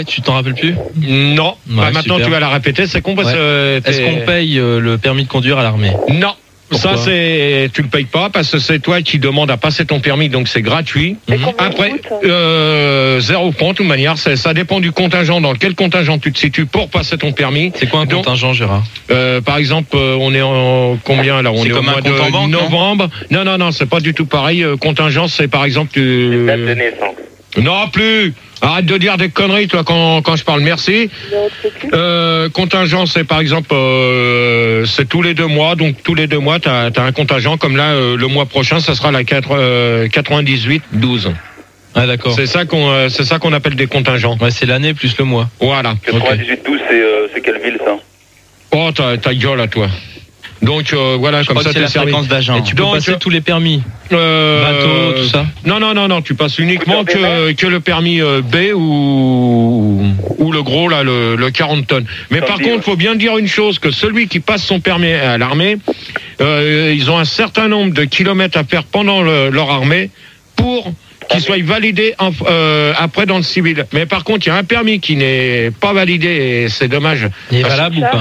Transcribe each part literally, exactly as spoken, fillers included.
tu t'en rappelles plus? Non. Ouais, bah, maintenant, super. tu vas la répéter. C'est con parce Ouais. que. Est-ce qu'on paye euh, le permis de conduire à l'armée? Non. Pourquoi? Ça, c'est, tu le payes pas parce que c'est toi qui demandes à passer ton permis, donc c'est gratuit. Et Mhm. combien Après, il coûte euh, zéro franc, de toute manière, ça, ça dépend du contingent, dans quel contingent tu te situes pour passer ton permis. C'est quoi un Donc, contingent, Gérard? Euh, par exemple, euh, on est en combien là? On C'est est au comme un mois compte en de banque, non novembre. Non, non, non, c'est pas du tout pareil. Euh, contingent, c'est par exemple. Tu... Date de naissance. Non plus. Arrête de dire des conneries, toi, quand, quand je parle. Merci. Numéro de sécu. Euh, contingent, c'est par exemple, euh, c'est tous les deux mois. Donc tous les deux mois, tu as un contingent. Comme là, euh, le mois prochain, ça sera la quatre, euh, quatre-vingt-dix-huit douze. Ah d'accord. C'est ça qu'on, euh, c'est ça qu'on appelle des contingents. Ouais, c'est l'année plus le mois. Voilà. quatre-vingt-dix-huit douze, c'est euh, c'est quelle ville ça? Oh, ta, ta gueule à toi. Donc euh, voilà, Je comme crois ça que c'est t'es la servi. fréquence d'agent. Et tu peux Donc, passer tous les permis. Euh, Bateau, tout ça. Non, non, non, non, tu passes uniquement que, que le permis euh, B ou, ou le gros, là, le, le quarante tonnes. Mais par contre, faut bien dire une chose, que celui qui passe son permis à l'armée, euh, ils ont un certain nombre de kilomètres à faire pendant le- leur armée pour qu'il soit validé en- euh, après dans le civil. Mais par contre, il y a un permis qui n'est pas validé et c'est dommage. Il est Parce- valable ou pas?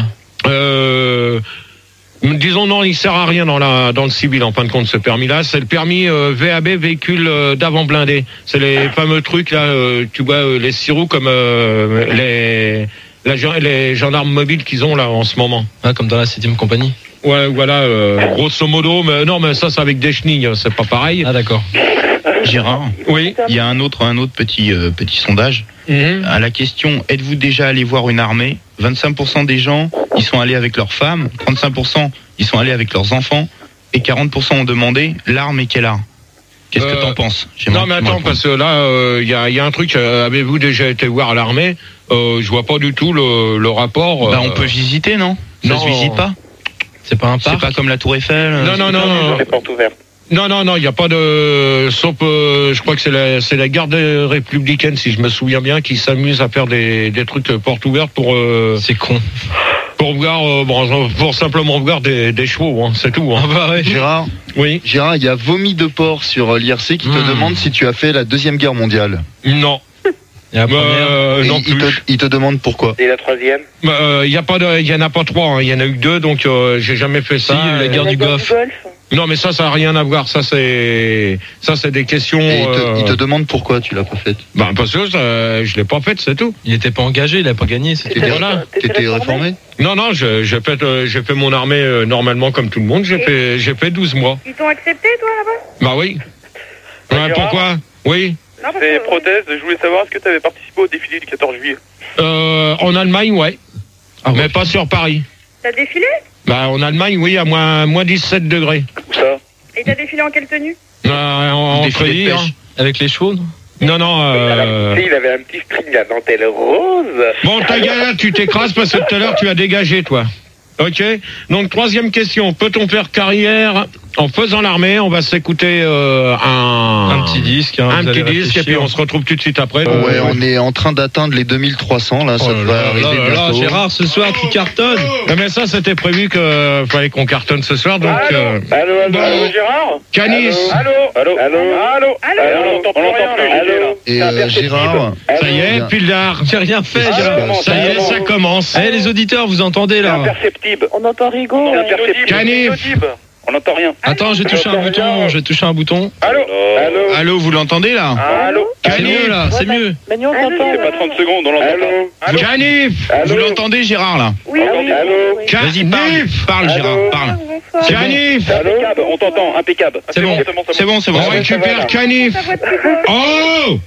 euh, disons non, il sert à rien dans la dans le civil en fin de compte ce permis-là. C'est le permis euh, V A B, véhicule euh, d'avant blindé. C'est les fameux trucs là, euh, tu vois euh, les six roues comme euh, les la gen- les gendarmes mobiles qu'ils ont là en ce moment. Ah, comme dans la septième compagnie. Ouais, voilà, euh, grosso modo. Mais non, mais ça c'est avec des chenilles, c'est pas pareil. Ah d'accord. Gérard, Oui. il y a un autre, un autre petit, euh, petit sondage. Mhm. À la question, êtes-vous déjà allé voir une armée? vingt-cinq pour cent des gens, ils sont allés avec leurs femmes, trente-cinq pour cent, ils sont allés avec leurs enfants, et quarante pour cent ont demandé l'arme et quelle arme? Qu'est-ce Euh, que t'en penses? J'aimerais Non mais que tu me attends, répondes. parce que là, il euh, y, a, y a un truc, euh, avez-vous déjà été voir l'armée? euh, Je vois pas du tout le, le rapport. Bah, euh, on peut visiter, non? Ça non. se visite pas? C'est pas un C'est parc? pas comme la Tour Eiffel? euh, Non, non, non, non. Les portes ouvertes. Non, non, non, il n'y a pas de... Sauf, euh, je crois que c'est la, c'est la garde républicaine, si je me souviens bien, qui s'amuse à faire des, des trucs euh, portes ouvertes pour... Euh, C'est con. pour voir, euh, bon, pour simplement voir des, des chevaux, hein, c'est tout. Hein. Ah bah ouais. Gérard, Oui. Gérard, il y a Vomi de Port sur euh, l'I R C qui te Hmm. demande si tu as fait la Deuxième Guerre mondiale. Non. Et la première. Euh, Et non il, plus. te, il te demande pourquoi. Et la troisième? Il euh, y a pas de, il y en a pas trois, hein, il y en a eu que deux, donc euh, j'ai jamais fait ça. Si, il y a eu la guerre La du guerre Golfe. Non, mais ça, ça n'a rien à voir. Ça, c'est, ça, c'est des questions. Et il te, euh, il te demande pourquoi tu l'as pas faite. Bah, parce que ça, je l'ai pas faite, c'est tout. Il était pas engagé, il a pas gagné. C'était T'étais Voilà. t'étais réformé? Non, non, je- j'ai fait, euh, j'ai fait mon armée euh, normalement comme tout le monde. J'ai fait, j'ai fait douze mois. Ils t'ont accepté, toi, là-bas? Bah oui. Ouais, Gérard pourquoi? Oui. Non, parce C'est que- prothèse, je voulais savoir, est-ce que tu avais participé au défilé du quatorze juillet? Euh, en Allemagne, ouais. Ah ouais. Mais pas sur Paris. T'as défilé? Bah, en Allemagne, oui, à moins, moins dix-sept degrés. Où ça? Et t'as défilé en quelle tenue? Euh, en, en Défilé de treillis, pêche. hein. avec les chevaux, non? Non, non. Euh... Il avait un petit string à dentelle rose. Bon, ta gueule, tu t'écrases parce que tout à l'heure, tu as dégagé, toi. Ok. Donc, troisième question. Peut-on faire carrière en faisant l'armée? On va s'écouter euh, un... Un petit disque. Hein, un vous petit allez disque et puis réfléchir. on se retrouve tout de suite après. Ouais, Euh, on est en train d'atteindre les deux mille trois cents là, ça Oh là va là arriver là là là, bientôt. Gérard, ce soir, tu cartonnes. Non, mais ça, c'était prévu que fallait qu'on cartonne ce soir. Donc, Allô, euh, allô, allô, bon. allô, Gérard? Canis. Allô? Allô? Allô? Allô? Allô? On n'entend plus rien, là. Allô? Et euh, Gérard, Ça y est, Allô. Pildar. J'ai rien fait, Qu'est-ce qui se Gérard. passe Ça y est, ça commence. Eh, les auditeurs, vous entendez là? Imperceptible. On entend Rigaud. C'est imperceptible. Canif. C'est inaudible. On n'entend rien. Attends, j'ai touché un J'entends bouton, rien. j'ai touché un bouton. Allô? Allô? Allô, vous l'entendez là? Allô? C'est Canif. mieux là, c'est mieux. Manu, on t'entend. C'est pas trente secondes, on l'entend pas. Allô? Canif. Vous l'entendez, Gérard là? Oui, Allô? oui. Allô? oui. Vas-y, parle. Canif. Parle, Gérard, parle. Bonsoir. Canif. Impeccable, on t'entend, impeccable. C'est bon, C'est bon, c'est bon. On récupère Canif. Ta voix de Rigaud. Oh.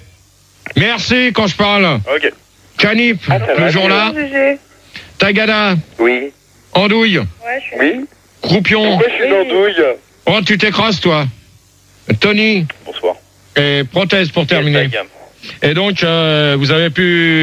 Merci quand je parle. Ok. Canif. Ah, ça va, Toujours là. G G. Tagada. Oui. Andouille. Ouais, je suis là. Oui? Croupion. Pourquoi je suis dans douille? Oh, tu t'écrases, toi. Tony. Bonsoir. Et prothèse pour terminer. Yes, Et donc, euh, vous avez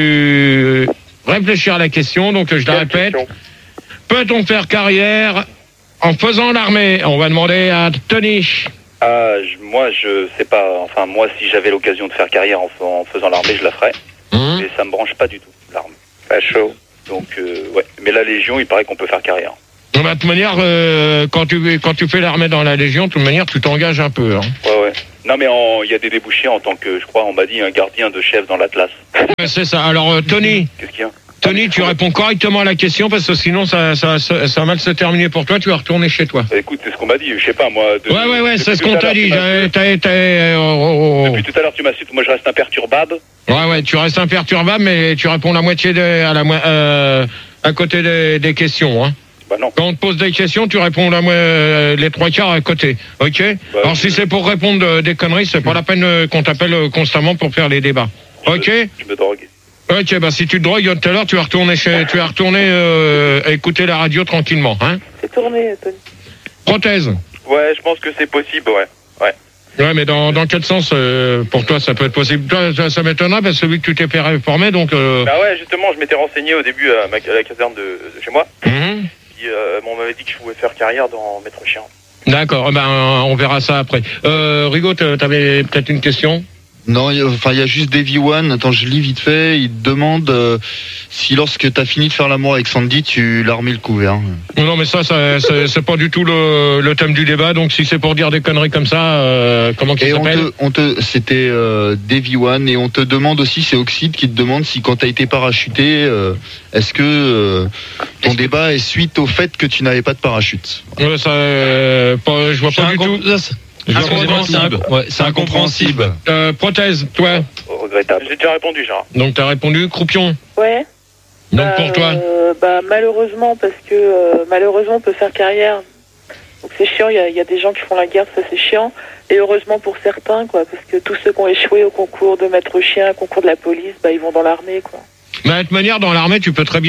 pu réfléchir à la question, donc je la Quelle répète. question? Peut-on faire carrière en faisant l'armée? On va demander à Tony. Ah, je- moi, je sais pas. Enfin, moi, si j'avais l'occasion de faire carrière en, en faisant l'armée, je la ferais. Hum. Mais ça me branche pas du tout, l'armée. Pas chaud. Donc, euh, ouais. Mais la Légion, il paraît qu'on peut faire carrière. Bah, de toute manière, euh, quand tu quand tu fais l'armée dans la Légion, de toute manière, tu t'engages un peu. Hein. Ouais, ouais. Non, mais en- il y a des débouchés en tant que, je crois, on m'a dit, un gardien de chef dans l'Atlas. Ouais, c'est ça. Alors, euh, Tony, Qu'est-ce qu'il y a? Tony, tu réponds correctement à la question parce que sinon, ça, ça, ça, ça va mal se terminer pour toi. Tu vas retourner chez toi. Bah, écoute, c'est ce qu'on m'a dit, je sais pas, moi. de- Ouais, ouais, ouais, depuis c'est ce tout qu'on à t'a l'heure, dit. tu m'as- T'as, t'as, t'as, euh, oh, oh, Depuis tout à l'heure, tu m'as su, moi je reste imperturbable. oh. Ouais, ouais, tu restes imperturbable, mais tu réponds la moitié de, à la, mo- euh, à côté des, des questions, hein. Bah non. Quand on te pose des questions, tu réponds la, mo- euh, les trois quarts à côté, ok? Bah, Alors, je- si c'est pour répondre euh, des conneries, c'est pas la peine euh, qu'on t'appelle euh, constamment pour faire les débats. Ok? Je me drogue. Ok, bah si tu te drogues tout à l'heure, tu vas retourner chez, tu vas retourner euh, écouter la radio tranquillement, hein. C'est tourné, Tony. Prothèse. Ouais, je pense que c'est possible, ouais. Ouais, mais dans dans quel sens euh, pour toi ça peut être possible? Toi, ça, ça m'étonnera parce que vu que tu t'es formé, donc. Euh... Bah ouais, justement, je m'étais renseigné au début à, ma, à la caserne de, de chez moi. mhm. Qui, euh, on m'avait dit que je pouvais faire carrière dans Maître Chien. D'accord. Ben on verra ça après. Euh, Rigaud, t'avais peut-être une question? Non, il y a- enfin, il y a juste Davy One. Attends, je lis vite fait. Il te demande euh, si lorsque t'as fini de faire l'amour avec Sandy, tu l'as remis le couvert. Non, mais ça, ça c'est c'est pas du tout le, le thème du débat. Donc si c'est pour dire des conneries comme ça, euh, comment qu'il Et on s'appelle? te, on te, c'était euh, Davy One. Et on te demande aussi, c'est Oxide qui te demande si quand t'as été parachuté, euh, est-ce que euh, ton débat est suite au fait que tu n'avais pas de parachute. Ouais, ça, euh, pas, je vois pas du tout. Je vois pas du tout. Incompréhensible. Ouais, c'est incompréhensible. Euh, prothèse, toi. Regrettable. J'ai déjà répondu, Gérard. Donc t'as répondu Croupion. Ouais. Donc Bah, pour toi. euh, bah, malheureusement, parce que euh, malheureusement, on peut faire carrière. Donc c'est chiant, il y a, il y a des gens qui font la guerre, ça c'est chiant. Et heureusement pour certains, quoi, parce que tous ceux qui ont échoué au concours de maître chien, au concours de la police, bah ils vont dans l'armée, quoi. Mais de toute manière, dans l'armée, tu peux très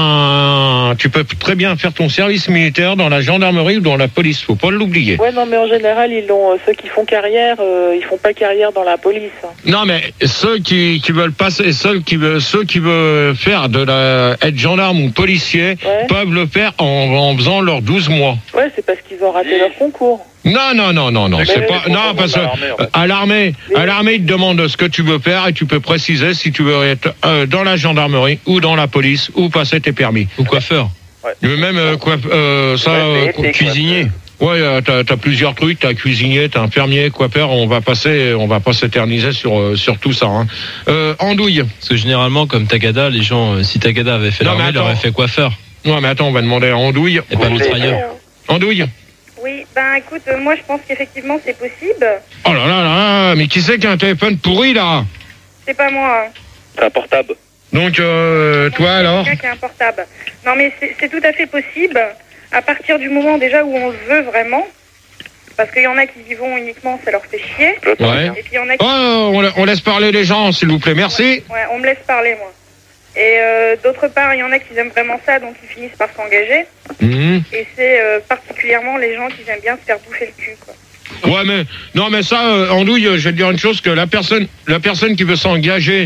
bien, tu peux très bien faire ton service militaire dans la gendarmerie ou dans la police. Faut pas l'oublier. Ouais, non, mais en général, ils l'ont. euh, Ceux qui font carrière, euh, ils font pas carrière dans la police. hein. Non, mais ceux qui, qui veulent passer, ceux qui veulent, ceux qui veulent faire de la, être gendarme ou policier, Ouais. peuvent le faire en, en faisant leurs douze mois. Ouais, c'est parce qu'ils ont raté leur concours. Non, non, non, non, non, Mais c'est oui, pas, c'est non, pour parce que l'armée, en fait. euh, à l'armée, Oui. à l'armée, ils te demandent ce que tu veux faire et tu peux préciser si tu veux être euh, dans la gendarmerie ou dans la police ou passer tes permis. Ou coiffeur. Mais même euh, quoi, euh, ça, euh, Ouais, c'est- Cuisinier. ouais, euh, t'as, t'as plusieurs trucs, t'as cuisinier, t'as infirmier, coiffeur. On va passer, on va pas s'éterniser sur euh, sur tout ça. Hein. Euh, andouille. Parce que généralement, comme Tagada, les gens, euh, si Tagada avait fait Non, mais l'armée, il attends. aurait fait coiffeur. Non, mais attends, on va demander à andouille. Et pas mitrailleur. Andouille. Oui, ben écoute, euh, moi je pense qu'effectivement c'est possible. Oh là là là, mais qui c'est qui a un téléphone pourri là? C'est pas moi. hein. C'est un portable. Donc euh, toi alors? Quelqu'un qui a un portable. Non, mais c'est c'est tout à fait possible à partir du moment déjà où on le veut vraiment. Parce qu'il y en a qui y vont uniquement, ça leur fait chier. Ouais. Et puis il y en a qui. Oh, on, la- on laisse parler les gens, s'il vous plaît. Merci. Ouais, on me laisse parler, moi. Et euh, d'autre part, il y en a qui aiment vraiment ça, donc ils finissent par s'engager. Mhm. Et c'est euh, particulièrement les gens qui aiment bien se faire bouffer le cul, quoi. Ouais, mais non, mais ça, euh, andouille, je vais te dire une chose que la personne, la personne qui veut s'engager,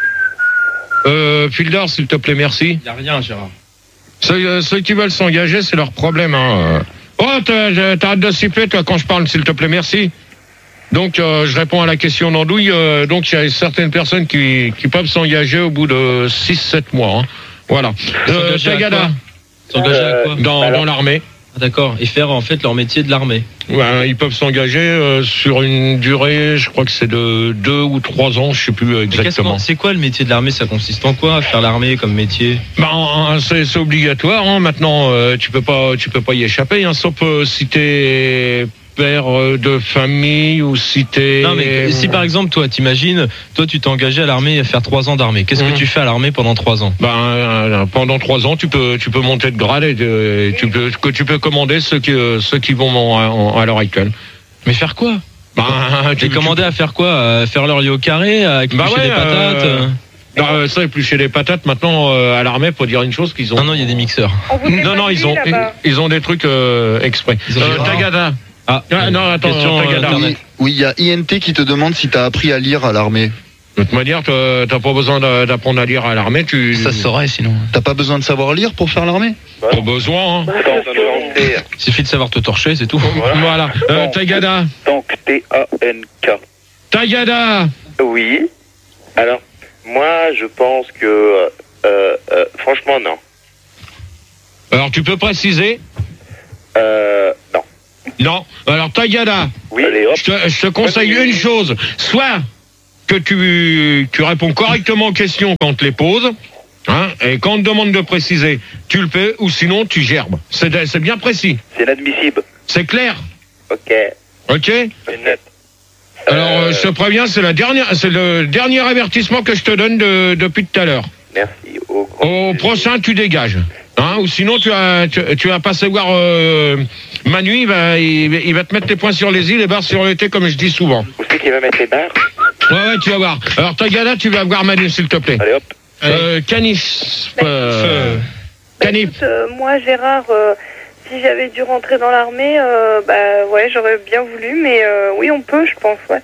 euh, Fielder, s'il te plaît, merci. Il n'y a rien, Gérard. Ceux, euh, ceux qui veulent s'engager, c'est leur problème. Hein. Oh, t'as- t'arrêtes de siffler, toi, quand je parle, s'il te plaît, merci. Donc, euh, je réponds à la question d'andouille. Euh, donc, il y a certaines personnes qui, qui peuvent s'engager au bout de six sept mois. Hein. Voilà. Euh, S'engager à Tagada, quoi S'engager à quoi dans, Alors. dans l'armée. Ah, d'accord. Et faire en fait leur métier de l'armée. Ouais, ils peuvent s'engager euh, sur une durée, je crois que c'est de deux ou trois ans, je sais plus euh, Mais qu'est-ce exactement. qu'on- C'est quoi le métier de l'armée? Ça consiste en quoi, faire l'armée comme métier? Bah, hein, c'est c'est obligatoire. Hein. Maintenant, euh, tu peux pas, tu peux pas y échapper. Hein, sauf euh, si t'es père euh, de famille ou si t'es. Non, mais si par exemple, toi, t'imagines, toi, tu t'es engagé à l'armée à faire trois ans d'armée. Qu'est-ce Mhm. que tu fais à l'armée pendant trois ans? Ben, euh, pendant trois ans, tu peux, tu peux monter de grade et, de- et tu peux, que tu peux commander ceux qui, euh, ceux qui vont en- en- à l'heure actuelle. Mais faire quoi? Ben, tu Tu commandé à faire quoi? À faire leur lit au carré, à éplucher Bah ouais, des patates euh, euh Ben, euh, ça, éplucher les patates. Maintenant, euh, à l'armée, faut dire une chose qu'ils ont. Non, non, il y a des mixeurs. On vous fait Non, pas non, de ils vie, ont, là-bas. ils, ils ont des trucs euh, exprès. Ils ont Euh, des- Tagada. Ah, Ah, non, attends, question, Tagada. euh, Internet. Oui, il y a I N T qui te demande si t'as appris à lire à l'armée. De toute manière, t'as t'as pas besoin d'a- d'apprendre à lire à l'armée. Tu. Ça se saurait sinon. T'as pas besoin de savoir lire pour faire l'armée? Pas besoin. Hein. Bah, Tant parce que que- c'est Il suffit de savoir te torcher, c'est tout. Voilà. Euh, Bon. Tagada. Tank, T A N K. Tagada. Oui. Alors, moi, je pense que, euh, euh, franchement, non. Alors, tu peux préciser. Euh, non. Non. Alors, Tagada, Oui. Allez, hop. je te, je te conseille une chose. Soit que tu, tu réponds correctement aux questions quand on te les pose, hein, et quand on te demande de préciser, tu le fais, ou sinon tu gerbes. C'est, c'est bien précis. C'est inadmissible. C'est clair. Ok. Ok. C'est net. Alors, euh, je te préviens, c'est la dernière, c'est le dernier avertissement que je te donne de, depuis tout à l'heure. Merci. Au, Au prochain, tu dégages. Hein, ou sinon, tu vas, tu, tu vas passer voir euh, Manu, il va, il, il va te mettre les points sur les i, les barres sur le t, comme je dis souvent. Où c'est qu'il va mettre les barres? Ouais, ouais, tu vas voir. Alors, Tagada, tu vas voir Manu, s'il te plaît. Allez, hop. Euh, Canif. Euh, Canif. Écoute, euh, moi, Gérard, euh, si j'avais dû rentrer dans l'armée, euh, bah ouais, j'aurais bien voulu, mais euh, oui, on peut, je pense, ouais.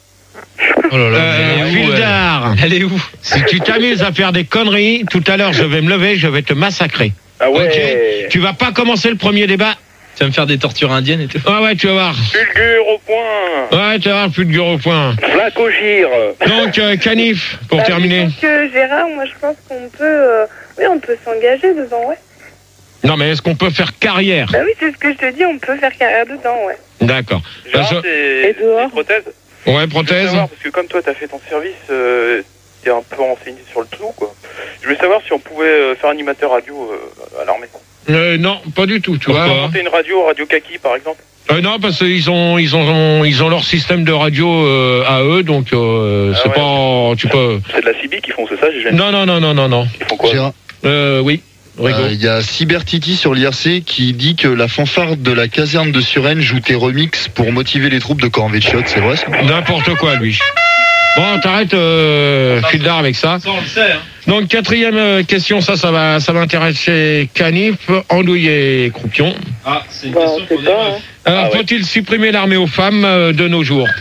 Oh là là, Euh, elle est où, Fildar, elle Elle est où? si tu t'amuses à faire des conneries, tout à l'heure, je vais me lever, je vais te massacrer. Ah ouais. Ok. Tu vas pas commencer le premier débat. Tu vas me faire des tortures indiennes et tout. Ouais, ouais, tu vas voir. Fulgure au point. Ouais, tu vas voir, plus de gros au point. Flacogire. Donc, euh, Canif, pour Bah, terminer. Donc, euh, Gérard, moi, je pense qu'on peut, euh, oui, on peut s'engager dedans, ouais. Non, mais est-ce qu'on peut faire carrière? Bah oui, c'est ce que je te dis, on peut faire carrière dedans, ouais. D'accord. Gérard, Parce- c'est Et dehors c'est prothèse. Ouais, Je veux prothèse. savoir, parce que comme toi, t'as fait ton service, euh, t'es un peu renseigné sur le tout, quoi. Je voulais savoir si on pouvait euh, faire animateur radio euh, à l'armée. Euh, non, pas du tout, tu Pourquoi vois. Monter une radio, Radio Kaki, par exemple. Euh, non, parce qu'ils ont, ils ont, ils ont leur système de radio euh, à eux, donc euh, Ah c'est ouais. pas, tu peux. C'est de la C B qui font, c'est ça, j'ai Non, non, non, non, non, non. Ils font quoi? Gérard, Euh, oui. Rigo. euh, il y a Cybertiti sur l'I R C qui dit que la fanfare de la caserne de Suresnes joue tes remixes pour motiver les troupes de Corvetchiotte, c'est vrai ça? N'importe quoi, lui. Bon, t'arrêtes, euh, Fildar, avec ça. Ça, on le sait. Hein. Donc, quatrième euh, question, ça, ça va, ça va intéresser Canif, Andouille et Croupion. Ah, c'est une Bah, on question sait pour pas, débat. hein. Alors, Ah ouais. faut-il supprimer l'armée aux femmes euh, de nos jours?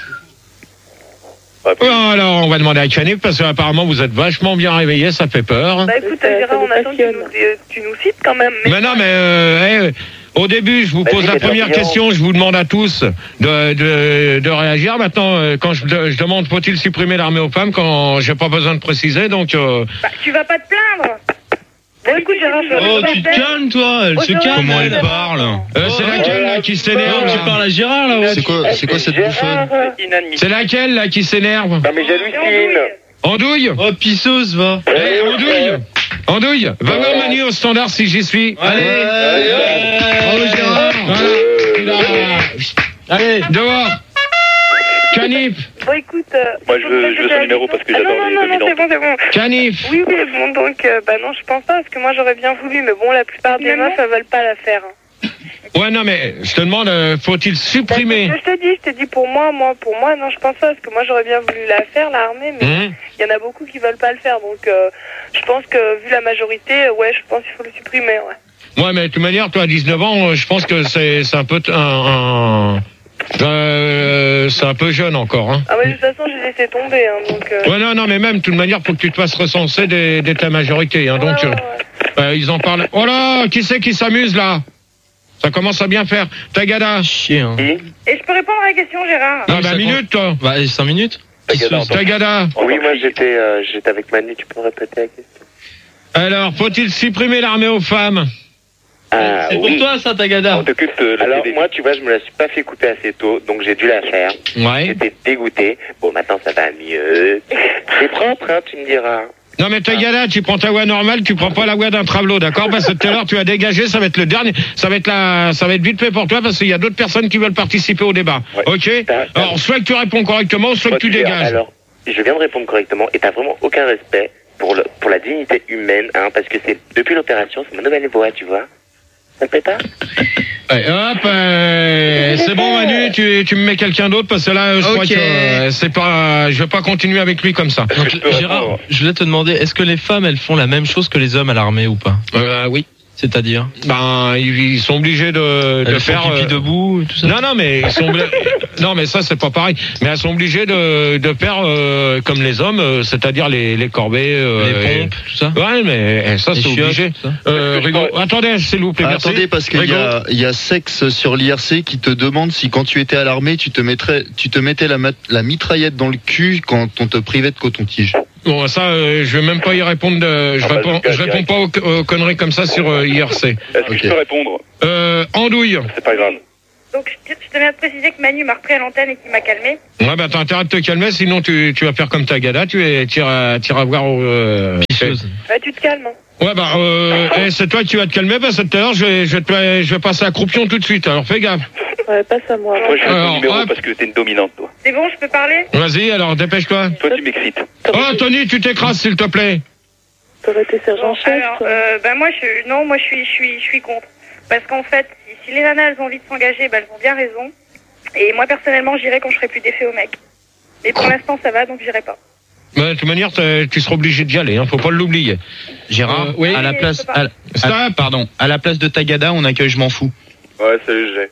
Ouais, puis- Oh, alors, on va demander à Canif, parce qu'apparemment, vous êtes vachement bien réveillés, ça fait peur. Bah écoute, Ça- ça Gérard, nous on attend que tu passionne. nous, euh, tu nous cites quand même. Mais... Mais non, mais euh, eh, au début, je vous Vas-y, pose la fais-toi première confiance. question, je vous demande à tous de, de, de réagir. Maintenant, euh, quand je, je demande faut-il supprimer l'armée aux femmes, quand j'ai pas besoin de préciser, donc euh, Bah, tu vas pas te plaindre. Bon, écoute, Gérard, je Oh, vais tu te pas te calmes, toi. Elle se Aujourd'hui, calme. Comment elle elle parle? euh, c'est laquelle là qui Non, s'énerve tu là parles à Gérard, là. ouais. C'est quoi, c'est quoi cette Gérard, bouffonne? euh, C'est inadmissible. C'est laquelle là qui s'énerve? Non mais j'hallucine. Andouille. Oh, pisseuse, va. Eh, Andouille. Andouille, va voir Manu au standard si j'y suis. Allez. Bravo Gérard. Voilà. Allez, dehors. Canif. Bon, écoute. euh, Moi, je veux- je veux son numéro parce que Ah, j'adore non, les non, non, non, c'est dominantes. bon, c'est bon. Canif. Oui, oui, bon, donc, euh, bah non, je pense pas, parce que moi, j'aurais bien voulu, mais bon, la plupart des meufs, elles veulent pas la faire. hein. Ouais, non, mais je te demande, euh, faut-il supprimer? Bah, c'est ce que je te dis, je te dis pour moi, moi, pour moi, non, je pense pas, parce que moi, j'aurais bien voulu la faire, l'armée, mais Hum. il y en a beaucoup qui veulent pas le faire, donc, euh, je pense que, vu la majorité, euh, ouais, je pense qu'il faut le supprimer, ouais. Ouais, mais de toute manière, toi, à dix-neuf ans, euh, je pense que c'est c'est un peu t- un, un- euh, c'est un peu jeune encore. Hein. Ah, ouais, de toute façon, j'ai laissé tomber, hein, donc. Euh... Ouais, non, non, mais même, de toute manière, faut que tu te fasses recenser dès, dès ta majorité. Hein, donc, ouais, ouais, euh, euh, ils en parlent. Oh là, qui c'est qui s'amuse là? Ça commence à bien faire. Tagada. Chier, hein. Et je peux répondre à la question, Gérard? Non, Oui, bah, ça minute, toi. Bah, cinq minutes. Tagada, Tagada. Oui, moi j'étais euh, j'étais avec Manu, tu peux répéter la question? Alors, faut-il supprimer l'armée aux femmes? Ah C'est pour oui. toi, ça, Tagada. On t'occupe de la Alors télé. moi, tu vois, je me la suis pas fait couper assez tôt, donc j'ai dû la faire. Ouais. J'étais dégoûté. Bon, maintenant ça va mieux. C'est propre, hein, tu me diras. Non, mais Tagada, tu prends ta voix normale, tu prends pas la voix d'un travelot, d'accord? Parce que tout à l'heure, tu as dégagé, ça va être le dernier, ça va être la, ça va être vite fait pour toi parce qu'il y a d'autres personnes qui veulent participer au débat. Ouais. Ok? T'as- t'as- Alors, soit que tu réponds correctement, soit que tu Toi, dégages. Alors, je viens de répondre correctement et t'as vraiment aucun respect pour le pour la dignité humaine, hein, parce que c'est depuis l'opération, c'est ma nouvelle voix, tu vois. Ça te plaît pas? Ouais, hop, euh, c'est bon Manu, tu, tu me mets quelqu'un d'autre parce que là, je crois Ok. que euh, c'est pas, je vais pas continuer avec lui comme ça. Donc, Je peux Gérard, répondre. je voulais te demander, est-ce que les femmes, elles font la même chose que les hommes à l'armée ou pas? Euh, oui. C'est-à-dire? Ben, ils, ils sont obligés de, de Elles faire. font pipi euh, debout, tout ça? Non, non, mais ils sont obli- non, mais ça c'est pas pareil. Mais elles sont obligées de, de faire euh, comme les hommes, euh, c'est-à-dire les, les corvées, euh, Les pompes, tout ça? et- Ouais, mais eh, ça Les c'est chiottes, obligé. tout ça? Euh, Rigaud, attendez, s'il vous plaît, Ah, merci. attendez, parce qu'il y Rigaud. a, il y a Sexe sur l'I R C qui te demande si quand tu étais à l'armée, tu te mettrais, tu te mettais la, mat- la mitraillette dans le cul quand on te privait de coton-tige. Bon, ça, euh, je vais même pas y répondre. De, je Ah, bah, réponds, Lucas, je réponds direct. pas aux, aux conneries comme ça sur euh, I R C. Est-ce que Ok. je peux répondre? Euh, Andouille. C'est pas grave. Donc je, je tenais à te préciser que Manu m'a repris à l'antenne et qu'il m'a calmé. Ouais, bah t'as intérêt de te calmer, sinon tu, tu vas faire comme ta gada, tu iras voir au... Euh, Bah, tu te calmes. Hein. Ouais, bah, euh, eh, c'est toi qui vas te calmer, parce que tout à l'heure, je vais, je, vais te- je vais passer à Croupion tout de suite, alors fais gaffe. Ouais, passe à moi. Toi, je veux Alors, ton numéro hop. parce que t'es une dominante, toi. C'est bon, je peux parler? Vas-y, alors, dépêche-toi. Toi, tu m'excites. Oh, Tony, tu t'écrases, s'il te plaît. T'aurais été sergent chef. Alors, toi. euh, bah moi, je, non, moi, je suis, je suis, je suis contre. Parce qu'en fait, si, si les nanas, elles ont envie de s'engager, bah, elles ont bien raison. Et moi, personnellement, j'irai quand je ferai plus d'effet au mec. Mais pour l'instant, ça va, donc j'irai pas. Bah, de toute manière, t'es- tu seras obligé d'y aller, hein, faut pas l'oublier. Gérard, Euh, oui. à la place, à, la- Stop. à- pardon, à la place de Tagada, on accueille Je m'en fous. Ouais, salut, G.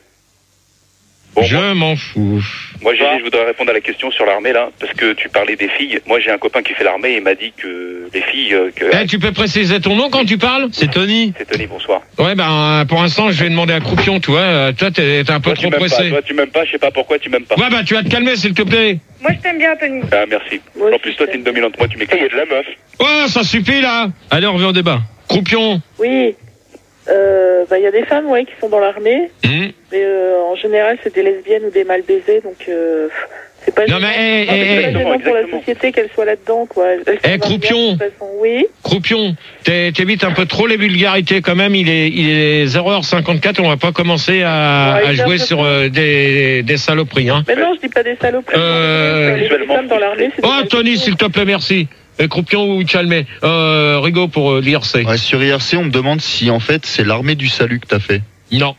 Bon, Je moi, m'en fous. moi, G, je voudrais répondre à la question sur l'armée, là, parce que tu parlais des filles. Moi, j'ai un copain qui fait l'armée et il m'a dit que les filles, euh, que... Eh, tu peux préciser ton nom quand tu parles? C'est Tony. C'est Tony, bonsoir. Ouais, ben, pour l'instant, je vais demander à Croupion, tu vois. euh, Toi, t'es t'es un peu Toi, tu trop m'aimes pas. pressé. Toi, tu m'aimes pas, je sais pas pourquoi tu m'aimes pas. Ouais, bah, tu vas te calmer, s'il te plaît. Moi, je t'aime bien, Tony. Ah, merci. Moi en aussi, plus, toi, je t'es une dominante. Moi, tu m'excites. Il y a de la meuf. Oh, ça suffit, là. Allez, on revient au débat. Croupion. Oui. Euh, bah, il y a des femmes, ouais, qui sont dans l'armée. Hum. Mais euh, en général, c'est des lesbiennes ou des mal baisées, donc euh, c'est pas Non, gênant. mais, eh, Non, mais eh, c'est pas eh, gênant pour la exactement. société qu'elles soient là-dedans, quoi. Elles sont Eh, variables, Croupion. de toute façon. Oui. Croupion, t'es- t'évites un peu trop les vulgarités quand même. Il est, il est zéro heure cinquante-quatre. On va pas commencer à, Ouais, à il est un jouer peu sur trop. euh, des, des saloperies. Hein. Mais non, je dis pas des saloperies. Euh, les visuellement femmes dans l'armée, c'est des Oh, mal Tony, baisées. s'il te plaît, merci. Et Croupion ou Chalmé. Euh, Rigaud pour euh, l'I R C. Ouais, sur I R C, on me demande si en fait c'est l'armée du salut que t'as fait. Non.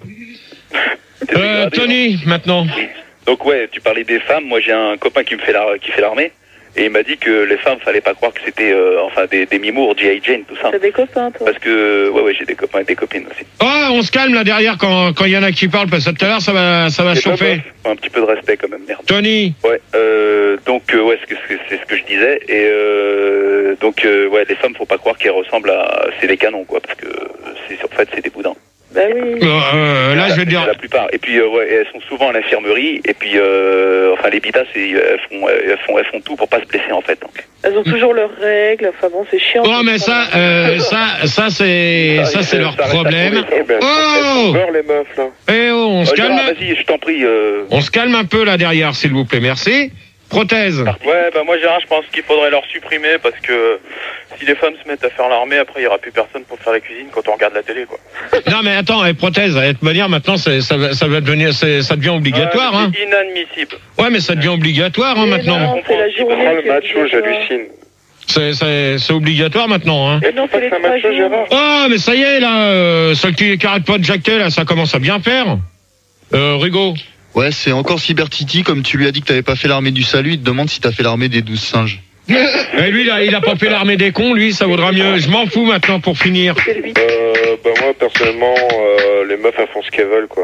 T'es Euh, dégradé, Tony, maintenant. non Donc, ouais, tu parlais des femmes. Moi, j'ai un copain qui me fait la, qui fait l'armée. Et il m'a dit que les femmes, fallait pas croire que c'était, euh, enfin, des, des mimours, G I. Jane, tout ça. T'as des copains, toi. Parce que, ouais, ouais, j'ai des copains et des copines aussi. Oh, on se calme là derrière quand quand il y en a qui parlent parce que tout à l'heure ça va ça va Et pas chauffer. meuf. Un petit peu de respect quand même, merde. Tony. Ouais, euh, donc euh, ouais, c'est ce que c'est ce que je disais. Et euh, donc euh, ouais, les femmes, faut pas croire qu'elles ressemblent à, c'est des canons quoi, parce que c'est en fait c'est des boudins. Bah oui. Euh, euh, là, La- je vais te dire. la plupart. Et puis euh, ouais, elles sont souvent à l'infirmerie. Et puis euh, enfin les bitas, c'est- elles font elles font elles font tout pour pas se blesser en fait. Donc. Elles ont toujours leurs règles. Enfin bon, c'est chiant. Oh, mais ça, euh, ça, ça c'est ça c'est leur Ça reste à problème. prouver. Oh. les meufs là. Eh oh, on se Euh, Gérard, calme. vas-y, je t'en prie. Euh... On se calme un peu là derrière, s'il vous plaît. Merci. Prothèse. Ouais, bah moi Gérard, je pense qu'il faudrait leur supprimer parce que si les femmes se mettent à faire l'armée, après il y aura plus personne pour faire la cuisine quand on regarde la télé, quoi. Non mais attends, eh, prothèse. De toute manière, maintenant, c'est- ça, va- ça va devenir, c'est- ça devient obligatoire. Ouais, Hein. c'est inadmissible. Ouais, mais ça devient obligatoire hein, Mais maintenant. non, c'est la journée. qui est obligatoire. C'est c'est c'est obligatoire maintenant. Hein. Mais non, c'est les trois jours. Oh, mais ça y est là, euh, celle qui qui arrête pas de jacter là, ça commence à bien faire. Euh, Rigaud. Ouais, c'est encore Cybertiti, comme tu lui as dit que t'avais pas fait l'armée du salut, il te demande si t'as fait l'armée des douze singes. Et lui, il a, il a pas fait l'armée des cons, lui, ça vaudra mieux. Je m'en fous maintenant pour finir. Euh, bah moi personnellement, euh, les meufs elles font ce qu'elles veulent, quoi.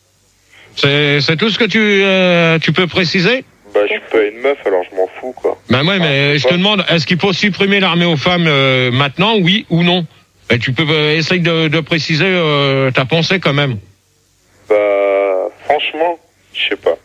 C'est c'est tout ce que tu euh, tu peux préciser? Bah je suis pas une meuf, alors je m'en fous, quoi. Ben ouais, mais je te demande, est-ce qu'il faut supprimer l'armée aux femmes euh, maintenant, oui ou non? Et tu peux euh, essayer de, de préciser euh, ta pensée quand même. Bah franchement, je sais pas.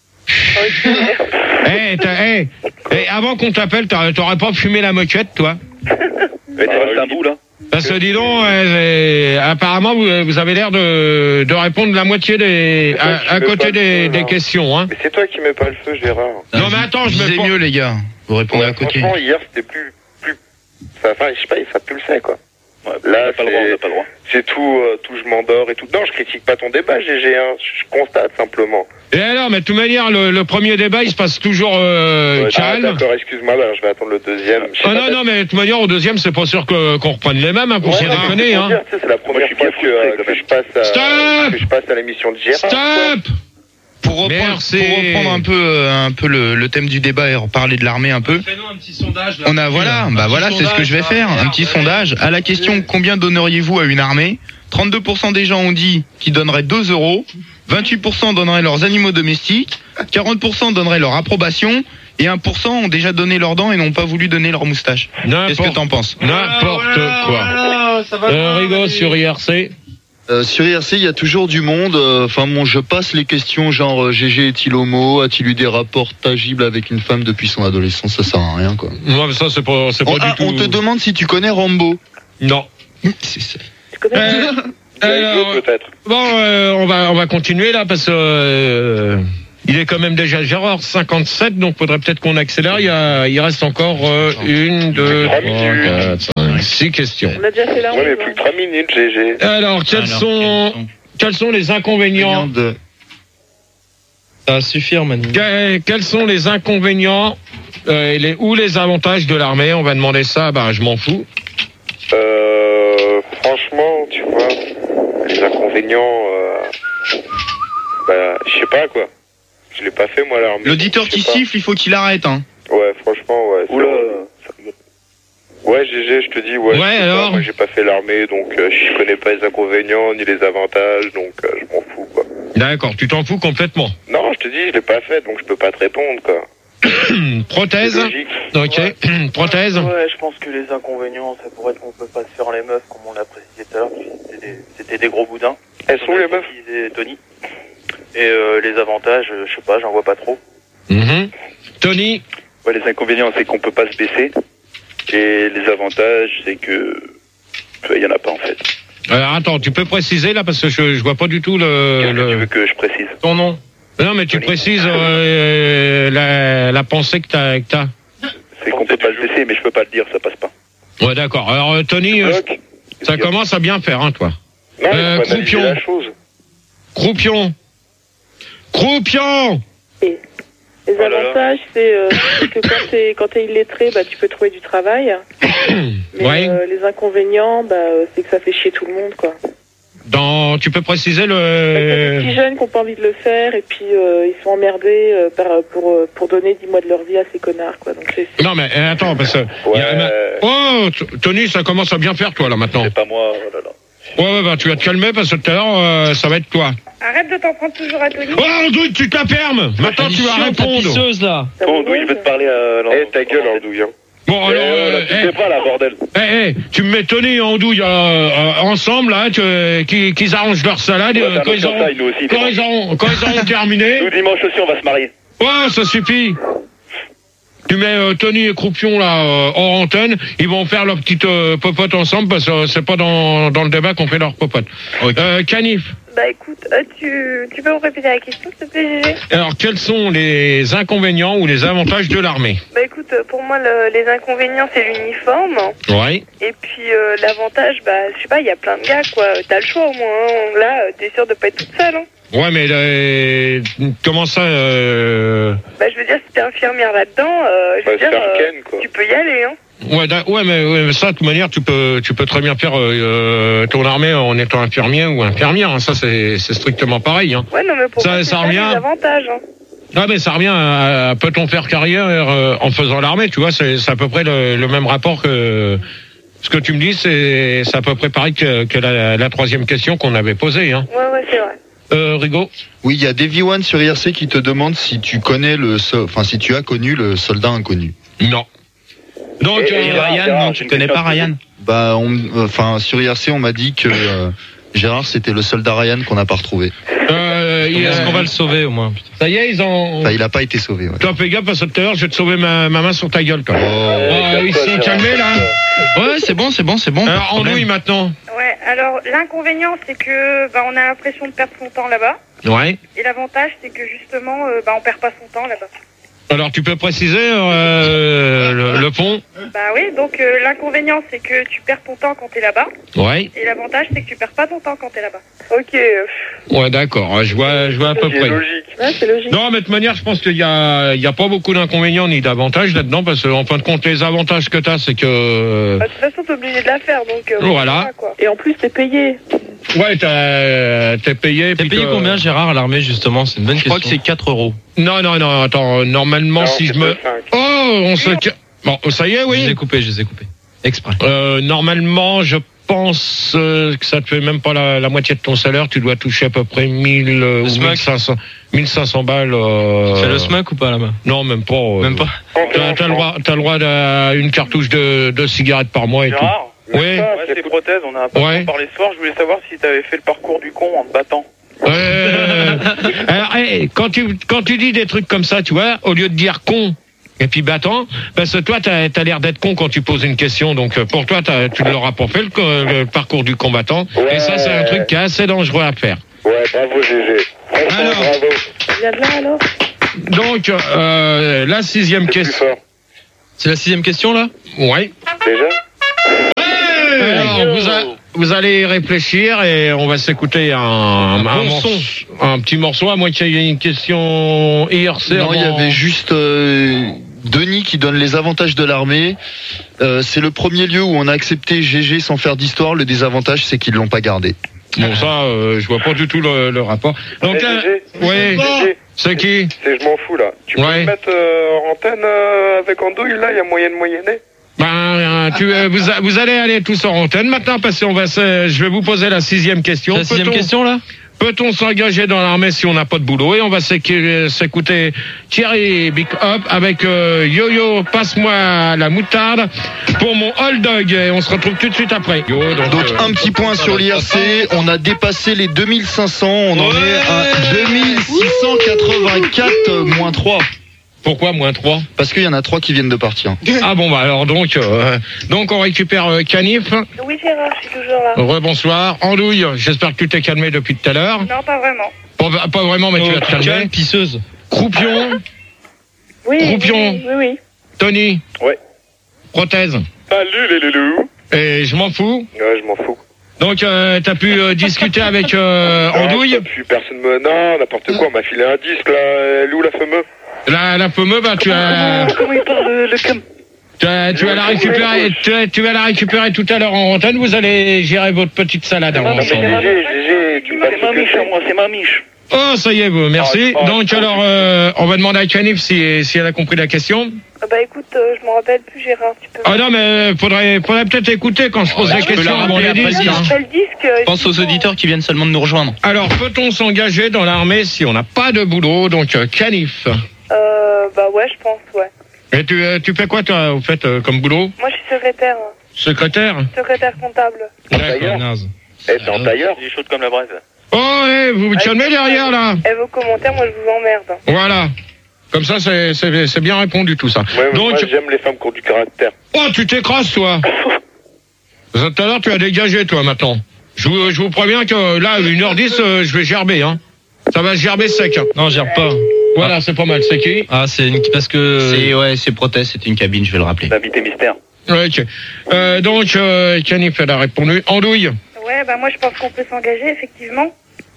Eh, t'as- eh, eh, avant qu'on t'appelle, t'aurais t'aurais pas fumé la moquette, toi? Et tu restes un bout là. Parce que dis donc, euh, euh, apparemment, vous, vous avez l'air de, de répondre la moitié des, C'est toi qui à, à mets côté pas le des, feu, des là. questions. Hein. Mais c'est toi qui mets pas le feu, Gérard. Non mais attends, je Disais mets pas... mieux, les gars. Vous répondez à côté. Franchement, hier c'était plus, plus, ça, enfin je sais pas, ça pulsait, quoi. Ouais, Là, on n'a pas le droit, on c'est- n'a pas le droit. C'est tout, euh, tout je m'endors et tout. Non, je critique pas ton débat, G G, hein. Je constate simplement. Et alors, mais de toute manière, le, le premier débat, il se passe toujours euh, Ouais, ah, calme. d'accord, excuse-moi, bah, alors je vais attendre le deuxième. Je sais Ah pas, non, non, mais de toute manière, au deuxième, c'est pas sûr que qu'on reprenne les mêmes, hein, pour Ouais, se non, mais déconner, c'est pour hein. dire, tu sais, c'est la première je suis fois bien que, frustré, euh, quand que même. je passe à, Stop que je passe à l'émission de Gérard. Stop! Pour reprendre, Merci. pour reprendre un peu, euh, un peu le, le thème du débat et reparler de l'armée un peu. Fais-nous un petit sondage. Là, On a voilà, bah voilà, c'est ce que je vais faire, un petit sondage. À la question combien donneriez-vous à une armée? trente-deux pour cent des gens ont dit qu'ils donneraient deux euros, vingt-huit pour cent donneraient leurs animaux domestiques, quarante pour cent donneraient leur approbation, et un pour cent ont déjà donné leurs dents et n'ont pas voulu donner leur moustache. Qu'est-ce que t'en penses? N'importe quoi. Euh, Rigaud sur I R C. Euh, sur I R C, il y a toujours du monde. euh, Enfin, bon, je passe les questions genre euh, G G est-il homo? A-t-il eu des rapports tangibles avec une femme depuis son adolescence? Ça sert à rien, quoi. Non, mais ça, c'est pas, c'est pas On, du ah, tout... on te demande si tu connais Rambo. Non. Tu connais Alors, peut-être. Bon, euh, on va on va continuer là parce que euh, il est quand même déjà Gérard cinquante-sept, donc faudrait peut-être qu'on accélère. Il y a il reste encore euh, une, deux, trois, quatre, cinq, six questions. On a déjà fait la Ouais, mais onze, plus hein. que trois minutes, G G. Alors quels Alors, sont quels sont les inconvénients de... Ça va suffire, Manu. que- Quels sont les inconvénients euh, et les ou les avantages de l'armée? On va demander ça. Bah je m'en fous. Euh, franchement, tu vois, les inconvénients, euh, bah, je sais pas quoi. Je l'ai pas fait moi l'armée. L'auditeur Je sais qui pas. siffle, il faut qu'il arrête. Hein. Ouais, franchement, ouais. Oula. Ouais, G G, je te dis, ouais. Ouais, je sais pas, alors moi, j'ai pas fait l'armée, donc euh, je connais pas les inconvénients ni les avantages, donc euh, je m'en fous, quoi. D'accord, tu t'en fous complètement. Non, je te dis, je l'ai pas fait, donc je peux pas te répondre, quoi. Prothèse. C'est logique. Ok. Prothèse. Ouais, je pense que les inconvénients, ça pourrait être qu'on peut pas se faire les meufs, comme on l'a précisé tout à l'heure, c'était des, c'était des gros boudins. Elles sont les meufs? Disait Tony. Et euh, les avantages, euh, je sais pas, j'en vois pas trop. Mhm. Tony. Ouais, les inconvénients, c'est qu'on peut pas se baisser. Et les avantages, c'est que il y en a pas en fait. Alors attends, tu peux préciser là parce que je, je vois pas du tout le, Qu'est-ce que le- tu veux que je précise? ton nom. Non mais tu Tony. précises euh, la, la pensée que t'as. Que t'as. C'est qu'on peut pas se baisser, mais je peux pas le dire, ça passe pas. Ouais d'accord. Alors euh, Tony, euh, Bloc. ça commence à bien faire hein toi. Non, Euh, il faut analyser Croupion. la chose. Croupion. Croupion. Les Oh là là. avantages, c'est euh, c'est que quand t'es quand t'es illettré, bah tu peux trouver du travail. Mais Ouais. euh, les inconvénients, bah euh, c'est que ça fait chier tout le monde, quoi. Dans, tu peux préciser T'as des petits le. jeunes qui ont pas envie de le faire et puis euh, ils sont emmerdés euh, par, pour euh, pour donner dix mois de leur vie à ces connards, quoi. Donc c'est c'est- Non mais euh, attends parce que. Ouais. il y a- Oh T- Tony, ça commence à bien faire toi là maintenant. C'est pas moi, oh là là. Ouais ouais bah tu vas te calmer parce que tout à l'heure euh, ça va être toi. Arrête de t'en prendre toujours à Tony. Oh Andouille, tu te la fermes. Maintenant tu vas répondre. pisseuse, là. ça Bon, vous Andouille, je vais te parler à Eh, ta gueule, Andouille, hein. Bon alors. euh, tu eh, sais pas là, bordel. Eh, eh, tu me mets Tony et Andouille euh, euh, ensemble, là, que- qu'ils qu'ils arrangent leur salade. Ouais, euh, t'as quand, un ils autre auront, taille, nous aussi, quand, t'es ils auront, quand ils auront terminé, Nous, dimanche aussi, on va se marier. ouais, ça suffit. Tu mets euh, Tony et Croupion là euh, hors antenne, ils vont faire leur petite euh, popote ensemble parce que euh, c'est pas dans, dans le débat qu'on fait leur popote. Euh, Canif, Bah écoute, euh, tu, tu peux me répéter la question, s'il te plaît, Gégé? alors quels sont les inconvénients ou les avantages de l'armée? Bah écoute, euh, pour moi, le- les inconvénients, c'est l'uniforme. Ouais. Et puis euh, l'avantage, bah je sais pas, il y a plein de gars, quoi. T'as le choix au moins. Hein. Là, euh, t'es sûr de pas être toute seule. Hein. Ouais, mais euh, comment ça euh... Bah je veux dire, si t'es infirmière là-dedans, euh, je Bah, veux c'est dire, un euh, Ken, quoi. tu peux y aller. Hein. Ouais, da- ouais, mais, ouais, mais ça, de toute manière, tu peux, tu peux très bien faire euh, ton armée en étant infirmier ou infirmière. Hein. Ça, c'est, c'est strictement pareil. Hein. Ouais, non, mais pour Ça- moi, ça c'est ça revient. les avantages. Hein. Ah, mais ça revient à, à peut-on faire carrière euh, en faisant l'armée. Tu vois, c'est, c'est à peu près le, le même rapport que ce que tu me dis. C'est, c'est à peu près pareil que, que la, la troisième question qu'on avait posée. Hein. Ouais, ouais, c'est vrai. Euh, Rigaud. Oui, il y a Davy One sur I R C qui te demande si tu connais le, so- enfin si tu as connu le soldat inconnu. Non. Donc, Et- et euh, Gérard, Ryan, Gérard, non, j'ai tu une connais question pas à te Ryan? Bah, on- enfin sur I R C on m'a dit que euh, Gérard c'était le soldat Ryan qu'on n'a pas retrouvé. euh, il- Est-ce qu'on euh, va le sauver au moins? Putain. ça y est, ils ont. Enfin, il a pas été sauvé. Ouais. Toi, fais gaffe parce que tout à l'heure, je vais te sauver ma, ma main sur ta gueule. Quand même. Oh. Ah, ils se sont calmés là. Ouais, c'est bon, c'est bon, c'est bon. pas de Alors, problème. Andouille maintenant. Ouais, alors l'inconvénient, c'est que bah, on a l'impression de perdre son temps là-bas. Ouais. Et l'avantage, c'est que justement, euh, bah, on perd pas son temps là-bas. Alors, tu peux préciser euh, le, le pont? Bah oui, donc euh, l'inconvénient, c'est que tu perds ton temps quand t'es là-bas. Ouais. Et l'avantage, c'est que tu perds pas ton temps quand t'es là-bas. Ok. euh, Ouais, d'accord. Je vois, je vois à peu C'est près. logique. ouais, c'est logique. Non, mais de toute manière, je pense qu'il y a, il y a pas beaucoup d'inconvénients ni d'avantages là-dedans, parce qu'en fin de compte, les avantages que t'as, c'est que, bah, de toute façon, t'es obligé de la faire, donc. euh, Voilà. quoi. Et en plus, t'es payé. ouais, t'as, t'es payé. T'es puis payé que- combien, Gérard, à l'armée, justement? C'est une bonne Je question. crois que c'est quatre euros. Non, non, non. Attends, normalement, Non, si c'est je me, pas cinq. oh, on se, ca- bon, ça y est, Je les ai oui. coupés, je les ai coupés. Exprès. Euh, normalement, je pense euh, que ça te fait même pas la, la moitié de ton salaire. Tu dois toucher à peu près mille euh, Le ou SMIC. mille cinq cents, mille cinq cents balles. Euh... Tu fais le SMAC ou pas là-bas? Non, même pas. euh, Même pas. T'as, t'as le droit, t'as le droit à une cartouche de, de cigarettes par mois et tout. Gérard, Oui. ouais, c'est prothèses, on a pas Ouais. trop parlé ce soir. Je voulais savoir si t'avais fait le parcours du con en te battant. Euh, alors, hey, quand tu quand tu dis des trucs comme ça, tu vois, au lieu de dire con, Et puis battant, parce que toi, t'as as, l'air d'être con quand tu poses une question. Donc pour toi, tu ne l'auras pas fait le, le parcours du combattant. Ouais. Et ça, c'est un truc qui est assez dangereux à faire. Ouais, bravo G G. Alors, bravo. Viens de là alors. Donc euh, la sixième question. C'est la sixième question là? Oui. Déjà. Alors, vous, a, vous allez réfléchir et on va s'écouter un, un, un, morceau, un petit morceau, à moins qu'il y ait une question I R C. Non, il y avait juste euh, Denis qui donne les avantages de l'armée. Euh, c'est le premier lieu où on a accepté G G sans faire d'histoire. Le désavantage, c'est qu'ils l'ont pas gardé. Bon, ça, euh, je vois pas du tout le, le rapport. Donc là, oui, c'est qui? C'est je m'en fous là. Tu peux ouais. me mettre euh, en antenne euh, avec Andouille là, il y a moyen de moyenner. Ben, tu, euh, vous, a, vous allez aller tous en antenne maintenant parce qu'on va, se, je vais vous poser la sixième question. La sixième question là? Peut-on s'engager dans l'armée si on n'a pas de boulot? Et on va s'écouter Thierry Big Up avec euh, Yo-Yo, passe-moi la moutarde pour mon Old Dog. Et on se retrouve tout de suite après. Yo, donc, Donc euh, un petit point sur l'I R C, on a dépassé les deux mille cinq cents, on en est à deux mille six cent quatre-vingt-quatre moins trois. Pourquoi moins trois? Parce qu'il y en a trois qui viennent de partir. Ah bon, bah alors donc, euh, donc on récupère euh, Canif. Oui, Gérard, je suis toujours là. Rebonsoir. Andouille, j'espère que tu t'es calmé depuis tout à l'heure. Non, pas vraiment. Pas, pas vraiment, mais oh, tu vas te calmer. Calme, pisseuse. Croupion. Oui, Croupion. oui, oui, oui. Tony. Ouais. Prothèse. Salut les loulous. Et je m'en fous. Ouais, je m'en fous. Donc, euh, t'as pu euh, discuter avec euh, Andouille? Non, plus personne me... Non, n'importe quoi, on m'a filé un disque là. Elle est où la fameuse? La, la fameuse, bah tu as... Comment il parle le cam? Tu, as, tu vas la récupérer, tu, tu vas la récupérer tout à l'heure en antenne. Vous allez gérer votre petite salade Non, mais c'est ensemble. ma miche, moi, c'est ma miche. Oh, ça y est, vous, merci. Donc alors, euh, on va demander à Canif si, si elle a compris la question. Ah bah écoute, euh, je m'en rappelle plus, Gérard. Tu peux... Ah non, mais faudrait, faudrait peut-être écouter quand je pose Ouais, la tu peux question. la Bon, rappeler les après disques, le hein. disque. Pas le disque. euh, Pense aux auditeurs qui viennent seulement de nous rejoindre. Alors, peut-on s'engager dans l'armée si on n'a pas de boulot? Donc, euh, Canif. Euh, bah ouais, je pense, ouais. Et tu, euh, tu fais quoi, toi, au fait, euh, comme boulot? Moi, je suis secrétaire. hein. Secrétaire? Secrétaire comptable. D'accord. Naze. Eh, t'es en tailleur? Il est chaud comme la braise. Oh, eh, vous vous calmez derrière, là. Et vos commentaires, moi, je vous emmerde. Voilà. Comme ça, c'est, c'est, c'est bien répondu, tout ça. Ouais, mais Donc, moi j'aime les femmes qui ont du caractère. oh, tu t'écrases, toi. Tout à l'heure, tu as dégagé, toi, maintenant. Je vous, je vous préviens que là, une heure dix, euh, je vais gerber, hein. Ça va gerber sec. Hein. Non, gère pas. Voilà, c'est pas mal. C'est qui? Ah, c'est une... parce que... C'est, ouais, c'est prothèse, c'est une cabine, je vais le rappeler. L'invité mystère. Ouais, ok. Euh, donc, euh, Canif, elle a répondu. Andouille. Ouais, bah moi, je pense qu'on peut s'engager, effectivement.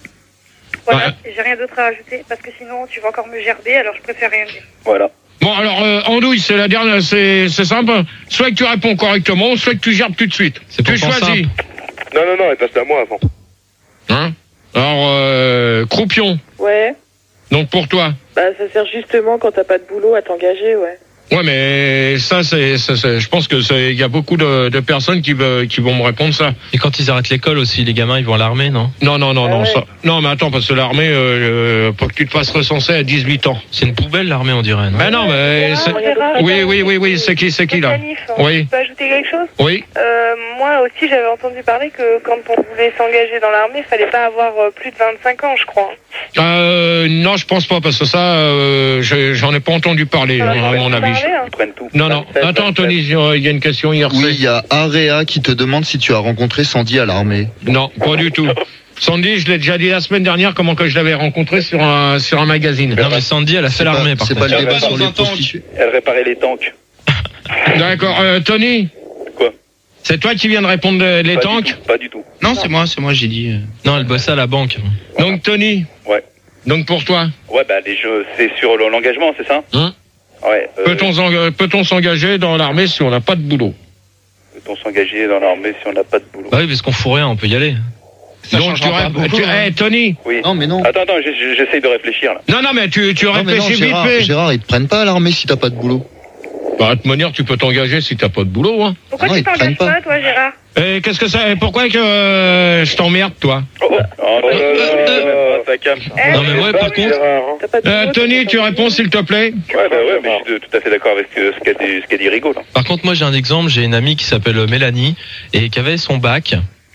Voilà, Ouais. j'ai rien d'autre à ajouter, parce que sinon, tu vas encore me gerber, alors je préfère rien dire. Voilà. Bon, alors, euh, Andouille, c'est la dernière, c'est, c'est simple. Soit que tu réponds correctement, soit que tu gerbes tout de suite. C'est Tu pourtant choisis. Non, non, non, elle passe à moi avant. Hein? Alors, euh, Croupion. Ouais. Donc, pour toi. Bah, ça sert justement quand t'as pas de boulot à t'engager, ouais. Ouais, mais ça, c'est, ça, c'est je pense que c'est, il y a beaucoup de, de personnes qui, veulent, qui vont me répondre ça. Et quand ils arrêtent l'école aussi, les gamins, ils vont à l'armée, non? Non, non, non, Ah non, ouais. ça. Non, mais attends, parce que l'armée, euh, euh, faut que tu te fasses recenser à dix-huit ans. C'est une poubelle, l'armée, on dirait, non? Ben non, mais Gérard, c'est... Gérard, Oui, Gérard, oui, oui, oui, c'est qui, c'est qui, là? Canif, hein, Oui. Je peux ajouter quelque chose? Oui. Euh, moi aussi, j'avais entendu parler que quand on voulait s'engager dans l'armée, il fallait pas avoir euh, plus de vingt-cinq ans, je crois. Euh, non, je pense pas, parce que ça, euh, je- j'en ai pas entendu parler, Ça va, à j'en ai mon entendu avis. parler, hein. Ils prennent tout. Non, non. vingt-sept, Attends, vingt-sept. Tony, il y a une question I R C. Oui, il y a Area qui te demande si tu as rencontré Sandy à l'armée. Non, pas du tout. Sandy, je l'ai déjà dit la semaine dernière, comment que je l'avais rencontré sur un, sur un magazine. Non, mais Sandy, elle a fait C'est l'armée, pas, par c'est contre. pas le débat dans sur les un tank. prostituées. Elle réparait les tanks. D'accord, euh, Tony? Quoi? C'est toi qui viens de répondre de- les Pas du tanks? tout, Pas du tout. Non, c'est moi, c'est moi, j'ai dit. euh, Non, elle bossait à la banque. Donc, Tony? Ouais. Donc, pour toi? Ouais, bah les jeux, c'est sur le- l'engagement, c'est ça? Hein? Ouais. Euh, Peut-on s'enga- peut-on s'engager dans l'armée si on n'a pas de boulot? Peut-on s'engager dans l'armée si on n'a pas de boulot? Bah oui, parce qu'on fout rien, on peut y aller. Donc, tu changera pas rép- beaucoup, tu- hein. eh, Tony? Oui. Non, mais non. Attends, attends, j'ai- j'ai- j'essaye de réfléchir là. Non, non, mais tu, tu Non, mais non, réfléchis vite Gérard, fait. Gérard, ils te prennent pas à l'armée si t'as pas de boulot. Bah, de toute manière, tu peux t'engager si t'as pas de boulot, hein. Pourquoi Non, tu ils te prennent t'engages pas. pas, toi, Gérard? Et qu'est-ce que ça, et pourquoi que euh, je t'emmerde, toi? Oh, oh. Oh là là là, ça calme. Eh, Non, mais moi, par contre, T'as pas de Euh, boulot, Tony, t'as tu pas de réponds s'il te plaît? Ouais, bah ouais, mais je suis de- tout à fait d'accord avec ce, ce qu'a dit, ce qu'a dit Rigaud là. par contre, moi, j'ai un exemple. J'ai une amie qui s'appelle Mélanie et qui avait son bac.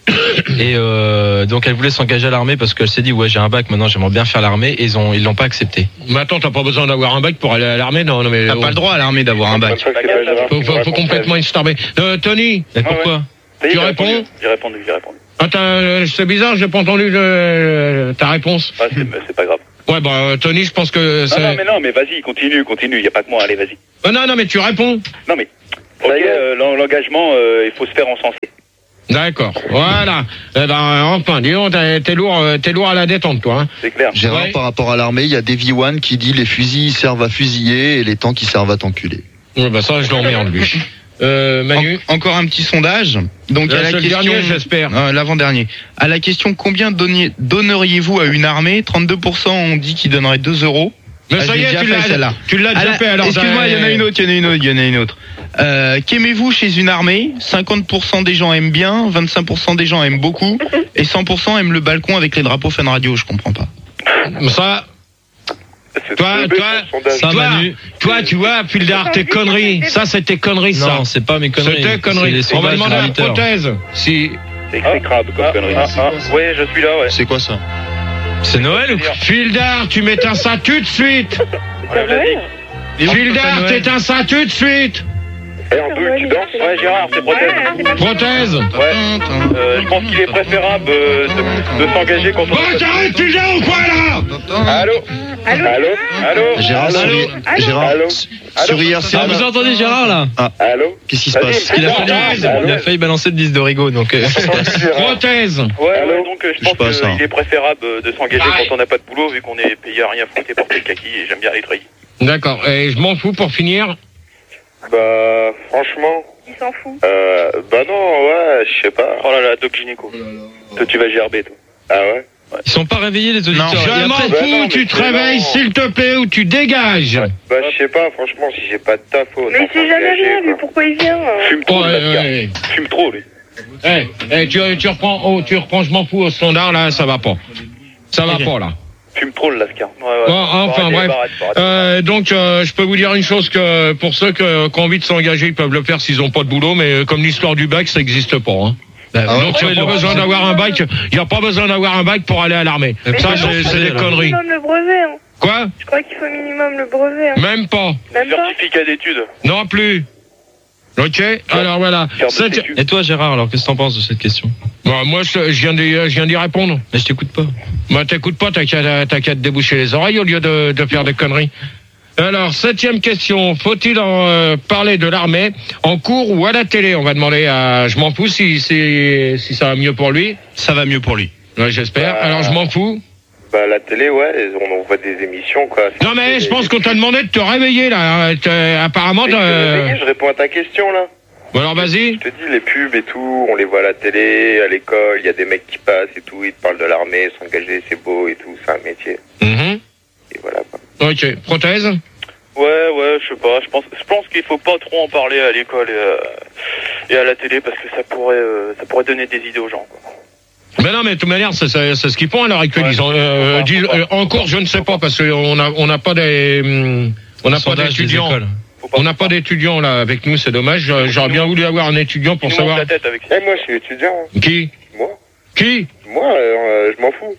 Et euh, donc elle voulait s'engager à l'armée parce qu'elle s'est dit ouais j'ai un bac maintenant j'aimerais bien faire l'armée et ils ont ils l'ont pas accepté. Mais attends, t'as pas besoin d'avoir un bac pour aller à l'armée, non, non mais. T'as pas le droit à l'armée d'avoir un bac. Faut, faut, faut complètement estarber. Euh, Tony, Mais pourquoi? tu réponds? J'ai répondu, j'ai répondu. Attends, euh, c'est bizarre, j'ai pas entendu euh, ta réponse. Ah, c'est, c'est pas grave. Ouais, bah euh, Tony, je pense que Non, c'est. non, mais non, mais vas-y, continue, continue, y a pas que moi, allez, vas-y. Euh, non, non, mais tu réponds. Non, mais. Ok, euh, l'engagement, euh, il faut se faire encenser. D'accord, voilà. Eh ben, enfin, dis donc, t'es, t'es lourd, euh, t'es lourd à la détente, toi. Hein. C'est clair. Gérard, Ouais. par rapport à l'armée, il y a Davy One qui dit les fusils servent à fusiller et les tanks ils servent à t'enculer. Ouais, bah ça, je l'emmerde, lui. Euh, Manu. En- encore un petit sondage. Donc Là, à la c'est le question, dernier, j'espère. Euh, l'avant-dernier. À la question combien donniez- donneriez-vous à une armée, trente-deux pour cent ont dit qu'ils donneraient deux euros. Mais Ah, ça je y l'ai est, déjà tu fait, l'as, celle-là. tu l'as À déjà la- fait, alors. Excuse-moi, il y en a une autre, il y en a une autre, il y en a une autre. Euh, qu'aimez-vous chez une armée? cinquante pour cent des gens aiment bien, vingt-cinq pour cent des gens aiment beaucoup, et cent pour cent aiment le balcon avec les drapeaux Fun Radio, je comprends pas. Ça, C'est toi, très bête, toi, ton sondage. Ça, toi, Manu. toi, tu vois, Fildar, tes conneries. Ça, c'est tes conneries, ça. Non, c'est pas mes conneries. C'était conneries. C'est les On va sondages demander à la des auditeurs. prothèse. Si. C'est exécrable comme Ah, connerie. ah, ah, ouais, je suis là, ouais. C'est quoi ça? C'est Noël ou quoi? Fildar, tu m'éteins ça tout de suite. Fildar, t'éteins ça tout de suite. Eh, en deux, tu danses? Ouais, Gérard, c'est prothèse. Prothèse. Ouais. Euh, je pense qu'il est préférable euh, de, de s'engager quand on... Bon, t'arrêtes, tu viens ou quoi, là? Allô? Allô? Allô? Allô? Gérard, Allô? sur, Gérard, Allô? sur I R C, Ah, vous entendez Gérard là? Allô? qu'est-ce qui se Vas-y, passe? Il a, Prothèse. failli, il a failli balancer le disque de Rigaud donc. euh, Prothèse. Ouais, ouais, donc euh, je Touche pense pas à ça. qu'il est préférable euh, de s'engager Ouais. quand on n'a pas de boulot, vu qu'on est payé à rien foutre et porter le kaki, et j'aime bien les traits. D'accord. Et je m'en fous pour finir. Bah, franchement, Il s'en fout. euh, bah non, ouais, je sais pas. Oh là là, Doc Gynéco. Toi, tu vas gerber, toi. Ah ouais? Ils sont pas réveillés les auditeurs. Je Et m'en après- Bah fous, non, tu mais te c'est réveilles, marrant. s'il te plaît, ou tu dégages. Bah, je sais pas, franchement, si j'ai pas de taf, oh, Mais il sait jamais rien, lui, pourquoi il vient euh Fume trop, Ouais, le Lascar. ouais, Fume trop, lui. Eh, eh, tu, tu reprends, oh, tu reprends, je m'en fous au standard, là, ça va pas. Ça va pas, là. Fume trop, le Lascar. Ouais, ouais. Bon, enfin, Faut arrêter, bref. faut arrêter, faut arrêter. Euh, donc, euh, je peux vous dire une chose que pour ceux que, qui ont envie de s'engager, ils peuvent le faire s'ils ont pas de boulot, mais euh, comme l'histoire du bac, ça n'existe pas. Hein. Bah, Ah ouais, Donc, il n'y a pas besoin d'avoir un bac. Il n'y a pas besoin d'avoir un bac pour aller à l'armée. Mais Ça, je crois c'est qu'il c'est des faut conneries. minimum le brevet. Hein. Quoi? Je crois qu'il faut minimum le brevet. Hein. Même pas. Même pas. Certificat d'études. Non plus. Ok. Alors voilà. Carte de Cette- sécu. Et toi Gérard alors qu'est-ce que t'en penses de cette question? Bah, moi, je, je viens d'y, je viens d'y répondre. Mais je t'écoute pas. Bah, t'écoutes pas, t'as qu'à, t'as qu'à te déboucher les oreilles au lieu de, de faire des conneries. Alors, septième question. Faut-il en euh, parler de l'armée en cours ou à la télé? On va demander à, je m'en fous si, si, si ça va mieux pour lui. Ça va mieux pour lui. Ouais, j'espère. Bah, Alors, je m'en fous. Bah, la télé, ouais, on envoie des émissions, quoi. Non, mais je pense qu'on t'a demandé de te réveiller, là. T'es- Apparemment, Mais je, t'as- te réveiller, je réponds à ta question, là. Bon, alors, vas-y. Je te dis, les pubs et tout, on les voit à la télé, à l'école, il y a des mecs qui passent et tout, ils te parlent de l'armée, s'engager, c'est beau et tout, c'est un métier. Mhm. Et voilà, quoi. Ok. Prothèse? Ouais, ouais, je sais pas, je pense, je pense qu'il faut pas trop en parler à l'école et, euh, et à la télé parce que ça pourrait, euh, ça pourrait donner des idées aux gens, quoi. Mais non, mais de toute manière, c'est, c'est, c'est ce qu'ils font à l'heure actuelle. Ouais, Ils ont, faut euh, pas, disent- faut pas. euh, encore, je ne sais pas, parce qu'on a, on n'a pas des, hum, on n'a pas Sondage des d'étudiants. écoles. Faut pas On n'a pas d'étudiants là avec nous, c'est dommage. J'aurais j'aurais bien voulu avoir un étudiant pour Ils nous montent savoir la tête avec ça. Eh, moi, je suis étudiant. hein. qui, Moi, qui. moi, euh, je m'en fous.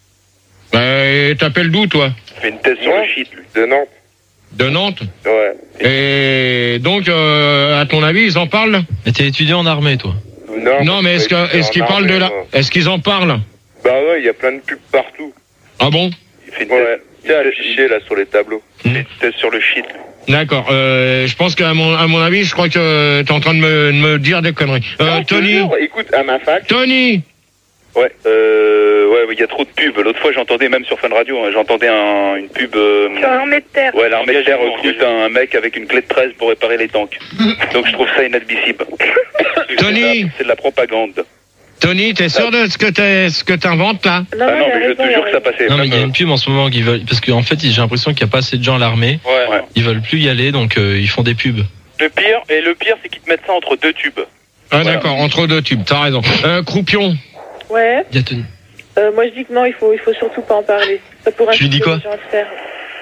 Bah, t'appelles d'où toi? Je fais une thèse sur le shit, lui. De Nantes. De Nantes. Ouais. Et donc, euh, à ton avis, ils en parlent? Mais t'es étudiant en armée toi. Non, Non, mais est-ce que que, est-ce qu'ils parlent de la, est-ce qu'ils en parlent? Bah ouais, il y a plein de pubs partout. Ah bon? Il fait une ouais. Tiens, affiché là sur les tableaux. Il fait une thèse sur le shit. D'accord. Euh, je pense qu'à mon, à mon avis, je crois que t'es en train de me, de me dire des conneries. Euh, Non, je te Tony. jure, écoute, à ma fac. Tony. Ouais, euh, ouais, il y a trop de pubs. L'autre fois, j'entendais même sur Fun Radio, hein, j'entendais un, une pub. Euh, Sur l'armée de terre. ouais, l'armée de terre Engagement, recrute engagement. un mec avec une clé de treize pour réparer les tanks. Donc je trouve ça inadmissible. Tony. C'est de la- C'est de la propagande. Tony, t'es sûr de ce que t'es, ce que t'inventes là? Non, Ah non, non, il a mais je raison, te il a jure que ça raison. passait. Non mais il y a Même, une pub en ce moment qui veulent parce qu'en fait j'ai l'impression qu'il n'y a pas assez de gens à l'armée. Ouais. Ils veulent plus y aller donc euh, ils font des pubs. Le pire, et le pire, c'est qu'ils te mettent ça entre deux tubes. Ah Voilà. d'accord, entre deux tubes, t'as raison. Euh, Croupion. Ouais. Il y a Tony. Euh, moi, je dis que non, il faut, il faut surtout pas en parler. Ça pourrait Tu lui dis inciter quoi les gens à le faire.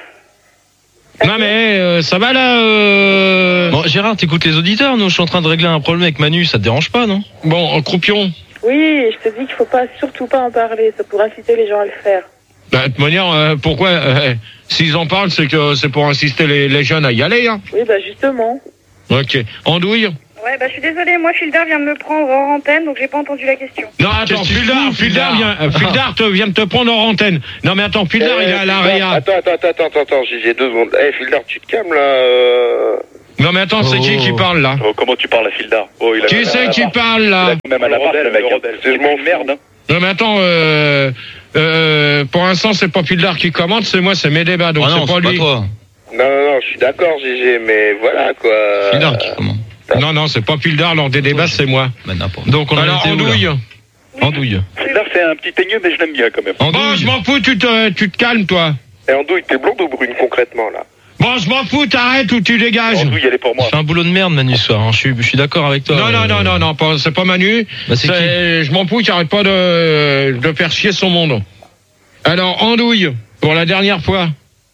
Non mais euh, ça va là. Euh... Bon Gérard t'écoutes les auditeurs, nous je suis en train de régler un problème avec Manu, ça te dérange pas non? Bon, euh, Croupion. Oui, je te dis qu'il faut pas, surtout pas en parler. Ça pourrait inciter les gens à le faire. Bah, de toute manière, euh, pourquoi euh, s'ils en parlent, c'est que c'est pour insister les, les jeunes à y aller, hein. Oui, bah justement. Ok. Andouille. Ouais, bah je suis désolée, moi Fildar vient de me prendre hors antenne, donc j'ai pas entendu la question. Non, attends, Fildar, Fildar vient, euh, Fildar te vient de te prendre en antenne. Non, mais attends, Fildar, Eh, il est à la Fildar, réa. Attends, attends, attends, attends, attends, j'ai j'ai deux secondes. Eh, Fildar, tu te calmes, là euh... Non, mais attends, c'est Oh. qui qui parle, là? Oh, comment tu parles à Fildar? Oh, il a Qui c'est qui parle, là? même un appart, le mec. C'est C'est une merde, hein. Non, mais attends, euh, euh, pour l'instant, c'est pas Fildar qui commente, c'est moi, c'est mes débats, donc Ah non, c'est pas c'est pas lui. toi. Non, non, non, je suis d'accord, G G, mais voilà, quoi. Fildar qui commande. Non, non, c'est pas Fildar, lors des débats, c'est moi. Bah, n'importe. Donc on en Alors, était où, là Andouille. Andouille. Fildar, c'est un petit teigneux, mais je l'aime bien, quand même. Bon, je m'en fous, tu te, tu te calmes, toi. Et Andouille, t'es blonde ou brune, concrètement, là? Bon, je m'en fous, t'arrêtes ou tu dégages. Andouille, elle est pour moi. C'est un boulot de merde, Manu, ce soir. hein. Je suis, je suis d'accord avec toi. Non, non, euh, non, non, non, pas- c'est pas Manu. Bah, c'est C'est- je m'en fous, tu arrêtes pas de, de faire chier son monde. Alors, Andouille, pour la dernière fois.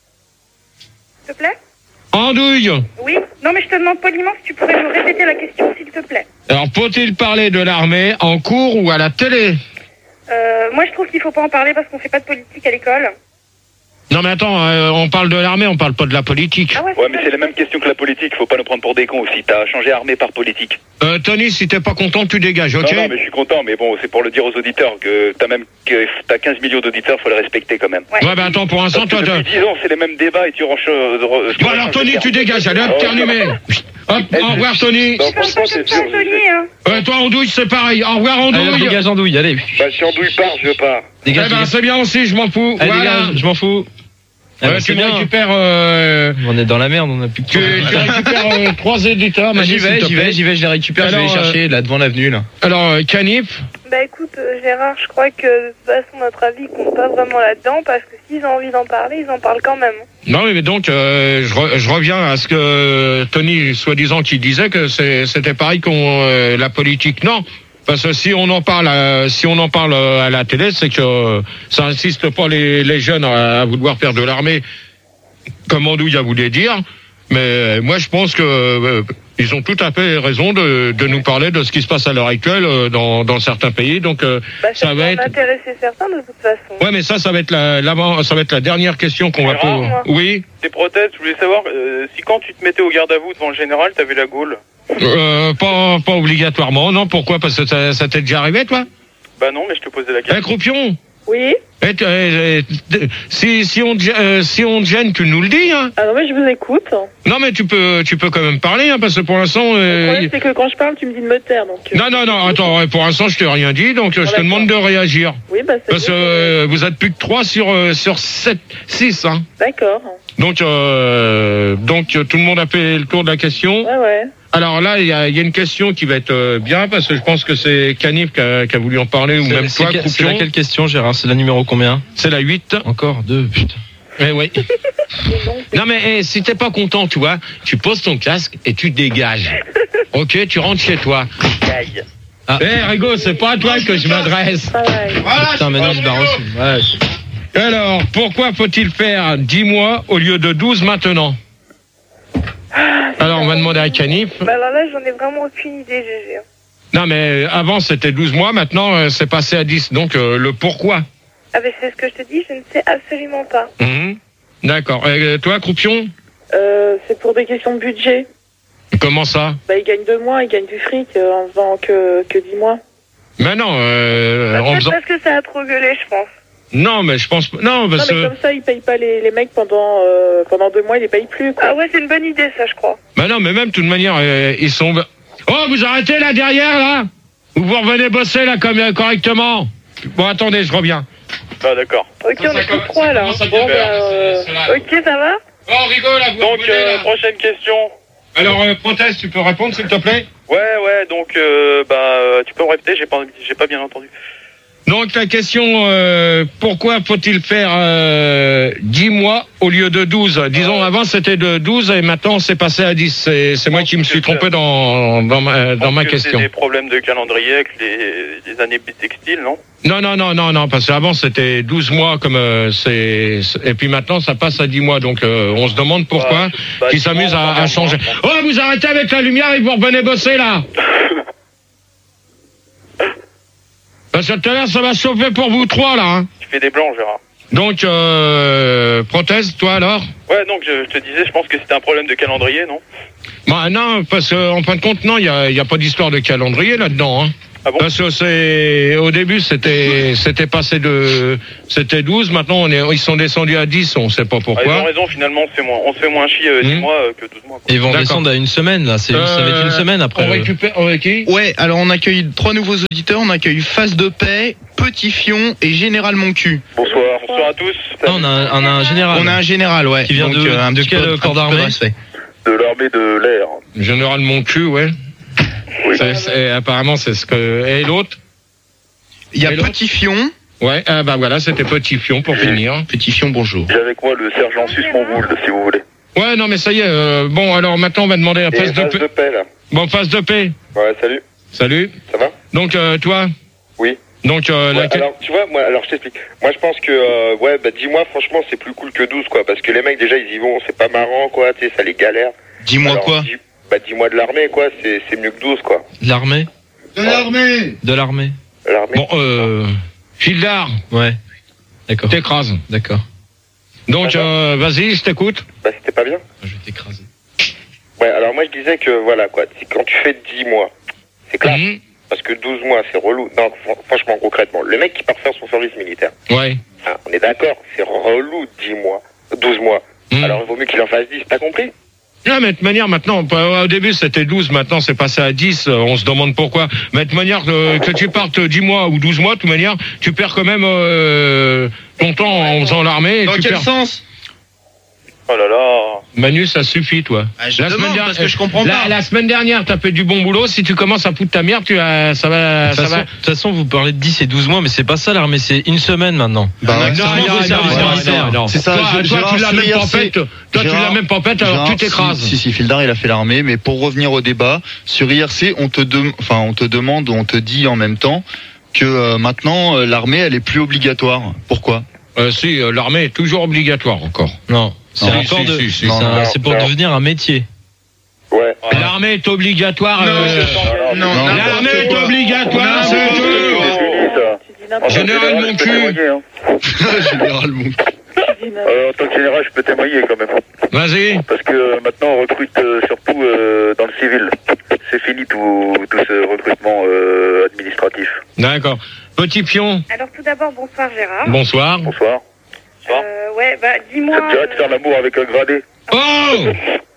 S'il te plaît? Andouille. Oui? Non, mais je te demande poliment si tu pourrais me répéter la question, s'il te plaît. Alors, faut-il parler de l'armée en cours ou à la télé? Euh, moi, je trouve qu'il faut pas en parler parce qu'on fait pas de politique à l'école. Non, mais attends, euh, on parle de l'armée, on parle pas de la politique. Ah ouais, Ouais, mais c'est la même question que la politique. Faut pas nous prendre pour des cons aussi. T'as changé armée par politique. Euh, Tony, si t'es pas content, tu dégages, ok? Non, non, mais je suis content. Mais bon, c'est pour le dire aux auditeurs que t'as même que t'as quinze millions d'auditeurs, faut les respecter quand même. Ouais, bah attends, pour l'instant, toi, Depuis t'as... dix ans, c'est les mêmes débats et tu ranges. Bon, alors, Tony, tu dégages, allez, hop, terminé. Hop, au revoir, Tony. Non, franchement, c'est dur, G G. hein. Euh, toi, Andouille, c'est pareil. Au revoir, Allez, Andouille. dégage Andouille, allez. Bah, si Andouille part, je pars. Eh Dégage, ben, dégage. c'est bien aussi, je m'en fous. Allez, Voilà. dégage, je m'en fous. Ah, Ouais, bah, tu c'est bien. récupères, euh, On est dans la merde, on a plus de tu, tu récupères euh, trois éditeurs. Bah, Manu, J'y s'il vais, te j'y plaît. vais, j'y vais, je les récupère, je vais les Alors, chercher là devant l'avenue là. Alors, euh, Canif, Bah écoute, euh, Gérard, je crois que de toute façon, notre avis compte pas vraiment là-dedans parce que s'ils ont envie d'en parler, ils en parlent quand même. non, mais donc, euh, je, re- je reviens à ce que Tony, soi-disant, qui disait que c'est- c'était pareil qu'on euh, la politique. Non, parce que si on en parle, à, si on en parle euh, à la télé, c'est que euh, ça insiste pas les, les jeunes à, à vouloir faire de l'armée, comme Andouille a voulu dire. Mais euh, moi, je pense que euh, ils ont tout à fait raison de, de nous parler de ce qui se passe à l'heure actuelle euh, dans, dans certains pays. Donc, euh, Bah ça, ça va va être. intéresser certains de toute façon. Ouais, mais ça, ça va être la, l'avant, ça va être la dernière question qu'on va Gérard, poser. moi. Oui. Tes prothèses, je voulais savoir euh, si quand tu te mettais au garde à vous devant le général, t'avais la gaule. Euh, pas, pas obligatoirement, non. Pourquoi? Parce que ça, ça t'est déjà arrivé, toi? Bah non, mais je te posais la Eh, question. Croupion. Oui. Eh, t- eh, eh, si, si on, te gê- euh, si on te gêne, tu nous le dis, hein. Ah non, mais je vous écoute. Non, mais tu peux, tu peux quand même parler, hein, parce que pour l'instant, Le euh, problème, c'est que quand je parle, tu me dis de me taire. Donc, euh, non, non, non, attends, ouais, pour l'instant, je t'ai rien dit, donc euh, je te D'accord. demande de réagir. Oui, bah c'est Parce que bien. euh, vous êtes plus que trois sur, euh, sur sept, six, hein. D'accord. Donc, euh, donc, euh, tout le monde a fait le tour de la question. Ouais, ouais. Alors là, il y a, il y a une question qui va être euh, bien, parce que je pense que c'est Canif qui a, qui a voulu en parler, ou C'est- même c'est toi, que- C'est Croupion. laquelle question, Gérard? C'est la numéro combien? C'est la huit. Encore deux, putain. Eh oui. Non mais eh, si t'es pas content, tu vois, tu poses ton casque et tu te dégages. Ok, tu rentres chez toi. Aïe. Ah. Eh Rigo, c'est pas à toi que je m'adresse. Pareil. Putain, maintenant je barre aussi. Ouais. Alors, pourquoi faut-il faire dix mois au lieu de douze maintenant? Alors, on va demander à Canif. Bah alors là, j'en ai vraiment aucune idée, G G. Non mais euh, avant c'était douze mois, maintenant euh, c'est passé à dix. Donc euh, le pourquoi? Ah bah c'est ce que je te dis, je ne sais absolument pas. Mhm. D'accord. Et toi, Croupion? Euh, c'est pour des questions de budget. Comment ça? Bah, ils gagnent deux mois, ils gagnent du fric euh, en faisant que, que dix mois. Mais non, euh, Bah, en peut-être faisant... parce que ça a trop gueulé, je pense. Non, mais je pense pas. Non, Non, parce mais que. comme ça, ils payent pas les, les mecs pendant, euh, pendant deux mois, ils les payent plus, quoi. Ah ouais, c'est une bonne idée, ça, je crois. Bah non, mais même de toute manière, euh, ils sont. Oh, vous arrêtez là derrière là? Ou vous revenez bosser là comme euh, correctement? Bon, attendez, je reviens. Ah d'accord. Ok, on est tous trois, là. commence à Bon, bien bah, faire. euh, C'est là. ok, ça va? Oh, rigole là, vous Donc revenez, euh, là. prochaine question. Alors, euh, Prothèse, tu peux répondre s'il te plaît? Ouais ouais, donc euh, bah euh, tu peux me répéter, j'ai pas j'ai pas bien entendu. Donc, la question, euh, pourquoi faut-il faire euh, dix mois au lieu de douze? Disons, avant c'était de douze et maintenant c'est passé à dix. C'est, c'est moi qui me suis trompé dans, dans ma, dans ma Que question. C'est des problèmes de calendrier avec les, les années bissextiles, non? Non, non, non, non, non, parce qu'avant c'était douze mois comme euh, c'est, et puis maintenant ça passe à dix mois, donc euh, on se demande pourquoi Ouais, bah, qu'ils dix s'amusent mois, à, à vraiment, changer. hein. Oh, vous arrêtez avec la lumière et vous revenez bosser là. Parce que tout à l'heure, ça va chauffer pour vous trois, là. Hein. Tu fais des blancs, Gérard. Donc, euh, prothèse, toi, alors? Ouais, donc je, je te disais, je pense que c'était un problème de calendrier, non? Bah non, parce qu'en fin de compte, non, il n'y a, y a pas d'histoire de calendrier là-dedans. Hein. Ah bon? Parce que c'est au début c'était c'était passé de c'était douze, maintenant on est ils sont descendus à dix, on sait pas Ah, ils pourquoi. ont raison, finalement, on se fait moins, on se fait moins chier euh, dix Mmh. mois euh, que douze mois. Quoi. Et ils vont D'accord. descendre à une semaine, là. C'est, ça va être une semaine après. On euh. récupère on récupère qui? Ouais, alors on accueille trois nouveaux auditeurs. On accueille Face de Paix, Petit Fion et Général Moncu. Bonsoir. Bonsoir à tous. Ah, on a, un- on a un général. On a un général, ouais. Qui vient Donc, de- euh, un de petit quel peu- un corps petit peu d'armée de respect. De l'armée de l'air. Général Moncu, ouais. Oui. C'est- c'est- apparemment c'est ce que et l'autre? Il y a Et l'autre Petit Fion. Ouais, ah bah voilà, c'était Petit Fion pour finir. Petit Fion, bonjour. J'ai avec moi le sergent Susmonvould, si vous voulez. Ouais, non mais ça y est. euh, bon, alors maintenant on va demander à Et face de phase paix. de paix, là. Bon, face de paix. Ouais, salut. Salut. Ça va? Donc euh, toi? Oui. Donc euh, Ouais, la... alors, tu vois, moi, alors je t'explique. Moi, je pense que, euh, ouais, bah, dix mois, franchement, c'est plus cool que douze, quoi. Parce que les mecs, déjà, ils y vont, c'est pas marrant, quoi. Tu sais, ça les galère. Dis-moi Alors, quoi dix- Bah, dix mois de l'armée, quoi. C'est, c'est mieux que douze, quoi. De l'armée? De l'armée. De l'armée. L'armée. Bon, euh, Fildar, Ouais. D'accord. t'écrases. D'accord. Donc, euh, vas-y, je t'écoute. Bah, c'était pas bien. Je vais t'écraser. Ouais, alors moi, je disais que, voilà, quoi. C'est quand tu fais dix mois, c'est clair. Mhm. Parce que douze mois, c'est relou. Non, fr- franchement, concrètement, le mec qui part faire son service militaire, Ouais. hein, on est d'accord, c'est relou dix mois, douze mois. Mhm. Alors, il vaut mieux qu'il en fasse dix, t'as compris? Non, mais de toute manière, maintenant, pas- au début c'était douze, maintenant c'est passé à dix, euh, on se demande pourquoi. Mais de toute manière, euh, que tu partes dix mois ou douze mois, de toute manière, tu perds quand même euh, ton temps en faisant l'armée. et Dans tu quel perds... sens? Oh là là. Manu, ça suffit, toi. Ah, je demande, parce que je comprends la, pas. la semaine dernière, t'as fait du bon boulot. Si tu commences à foutre ta merde, tu as, ça va, De toute ça façon, va. de toute façon, vous parlez de dix et douze mois, mais c'est pas ça l'armée, c'est une semaine maintenant. Bah, Non, c'est un non, nouveau non, service non, militaire. non, non. C'est ça, Toi, je- toi, Gérard, tu l'as même pas sur I R C. faite. Toi, tu l'as Gérard, même pas faite, alors Gérard, tu t'écrases. Si, si, si, Fildar, il a fait l'armée, mais pour revenir au débat, sur I R C, on te, dem- enfin, on te demande, on te dit en même temps que euh, maintenant, euh, l'armée, elle est plus obligatoire. Pourquoi? Euh, si, euh, l'armée est toujours obligatoire encore. Non. C'est Non, encore si, de, si, si. c'est Non, un- non, c'est pour non. devenir un métier. Ouais. L'armée est obligatoire. Non, euh, non, non, L'armée est n'importe obligatoire, Non, c'est n'importe tout. quoi. C'est fini, ça. Tu dis n'importe Général En tant que mon je peux cul. témoigner, hein. Général Monk. tu dis n'importe Euh, en tant que général, je peux témoigner quand même. Vas-y. Parce que euh, maintenant, on recrute euh, surtout euh, dans le civil. C'est fini tout, tout ce recrutement euh, administratif. D'accord. Petit pion. Alors tout d'abord, bonsoir Gérard. Bonsoir. Bonsoir. Bonsoir. Euh, ouais, bah Ça dis-moi. te dirait de faire l'amour avec un gradé? Oh.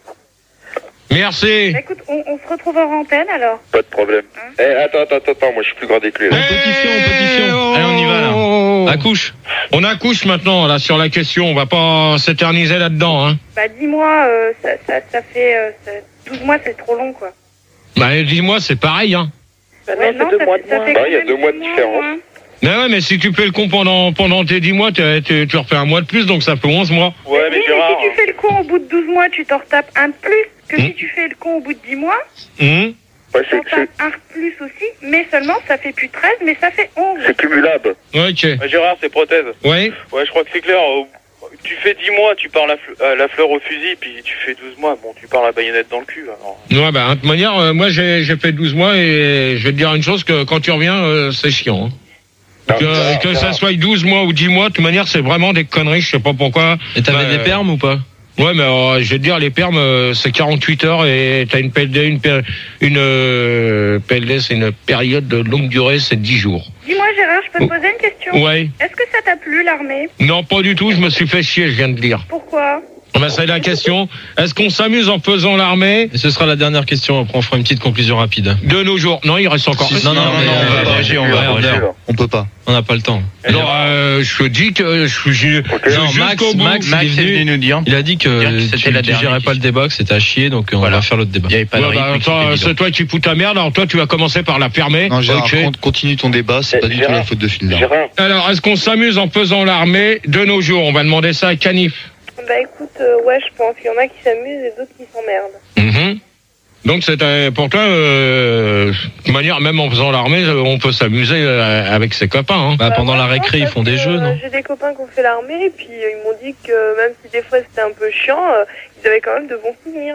Merci. Bah, écoute, on, on se retrouve en antenne alors. Pas de problème. Hein Eh, attends, attends, attends, moi je suis plus gradé que lui. là. Petit fion, petit fion. Allez, on y va, là. Oh. Accouche. On accouche maintenant là sur la question. On va pas s'éterniser là-dedans. Hein. Bah dis-moi, euh, ça, ça, ça fait euh, ça- douze mois, c'est trop long quoi. Bah, dis-moi, c'est pareil. Hein. Bah Ouais, non, c'est deux ça mois fait- de ça moins. fait Bah, quand il y a même deux mois de six différence. moins. Mais ouais, mais si tu fais le con pendant pendant tes dix mois, tu, tu, tu refais un mois de plus, donc ça fait onze mois. Ouais, mais Oui, Gérard. mais si tu fais le con au bout de douze mois, tu t'en retapes un de plus que Hmm. si tu fais le con au bout de dix mois. Hum. Ouais, Tu c'est, t'en tapes un de plus aussi, mais seulement ça fait plus treize, mais ça fait onze. c'est cumulable. Ok. Ouais, Gérard, c'est prothèse. Ouais. Ouais, je crois que c'est clair. euh, Tu fais dix mois, tu pars la, fle- euh, la fleur au fusil, puis tu fais douze mois, bon, tu pars la baïonnette dans le cul. Alors. Ouais, bah, de toute manière, euh, moi, j'ai, j'ai fait douze mois et je vais te dire une chose, que quand tu reviens, euh, c'est chiant. Hein. Non, Que, Gérard, que ça Gérard. soit douze mois ou dix mois, de toute manière, c'est vraiment des conneries, je sais pas pourquoi. Et t'avais Bah, des permes ou pas? Ouais, mais euh, je vais te dire, les permes, euh, c'est quarante-huit heures et t'as une P L D, une, péri- une euh, P L D, c'est une période de longue durée, c'est dix jours. Dis-moi Gérard, je peux te Oh. poser une question? Ouais. Est-ce que ça t'a plu l'armée? Non, pas du tout, je me suis fait chier, je viens de dire. Pourquoi? Ben, c'est la question. Est-ce qu'on s'amuse en faisant l'armée Et ce sera la dernière question, après on fera une petite conclusion rapide. de nos jours? Non, il reste encore. Si, si, non, non, mais non, on on va va abréger, on va Sûr, abréger. sûr. On peut pas. On n'a pas le temps. Alors, euh, je dis que je suis Ok. je- Non, jusqu'au Max, bout. Max, Max il est est venu, venu nous dire. il a dit que Dire que c'était tu, la tu dernière gérais pas le débat, que c'était à chier, donc euh, on Voilà. va faire l'autre débat. Il y avait pas de Ouais, bah, rythme, attends, c'était évident. c'est toi qui fous ta merde, alors toi tu vas commencer par la fermer. Non, Gérard, Ok. con- continue ton débat, c'est Eh, pas du tout Gérard, la faute de Fildar. Gérard, Alors, est-ce qu'on s'amuse en faisant l'armée de nos jours? On va demander ça à Canif. Bah écoute, euh, ouais, je pense qu'il y en a qui s'amusent et d'autres qui s'emmerdent. Mhm. Donc c'est euh, pour toi, euh, de toute manière, même en faisant l'armée, euh, on peut s'amuser euh, avec ses copains. Hein. Bah, pendant la moi, récré, non, ils font parce des que, jeux, euh, non? J'ai des copains qui ont fait l'armée et puis euh, ils m'ont dit que même si des fois c'était un peu chiant, euh, ils avaient quand même de bons souvenirs.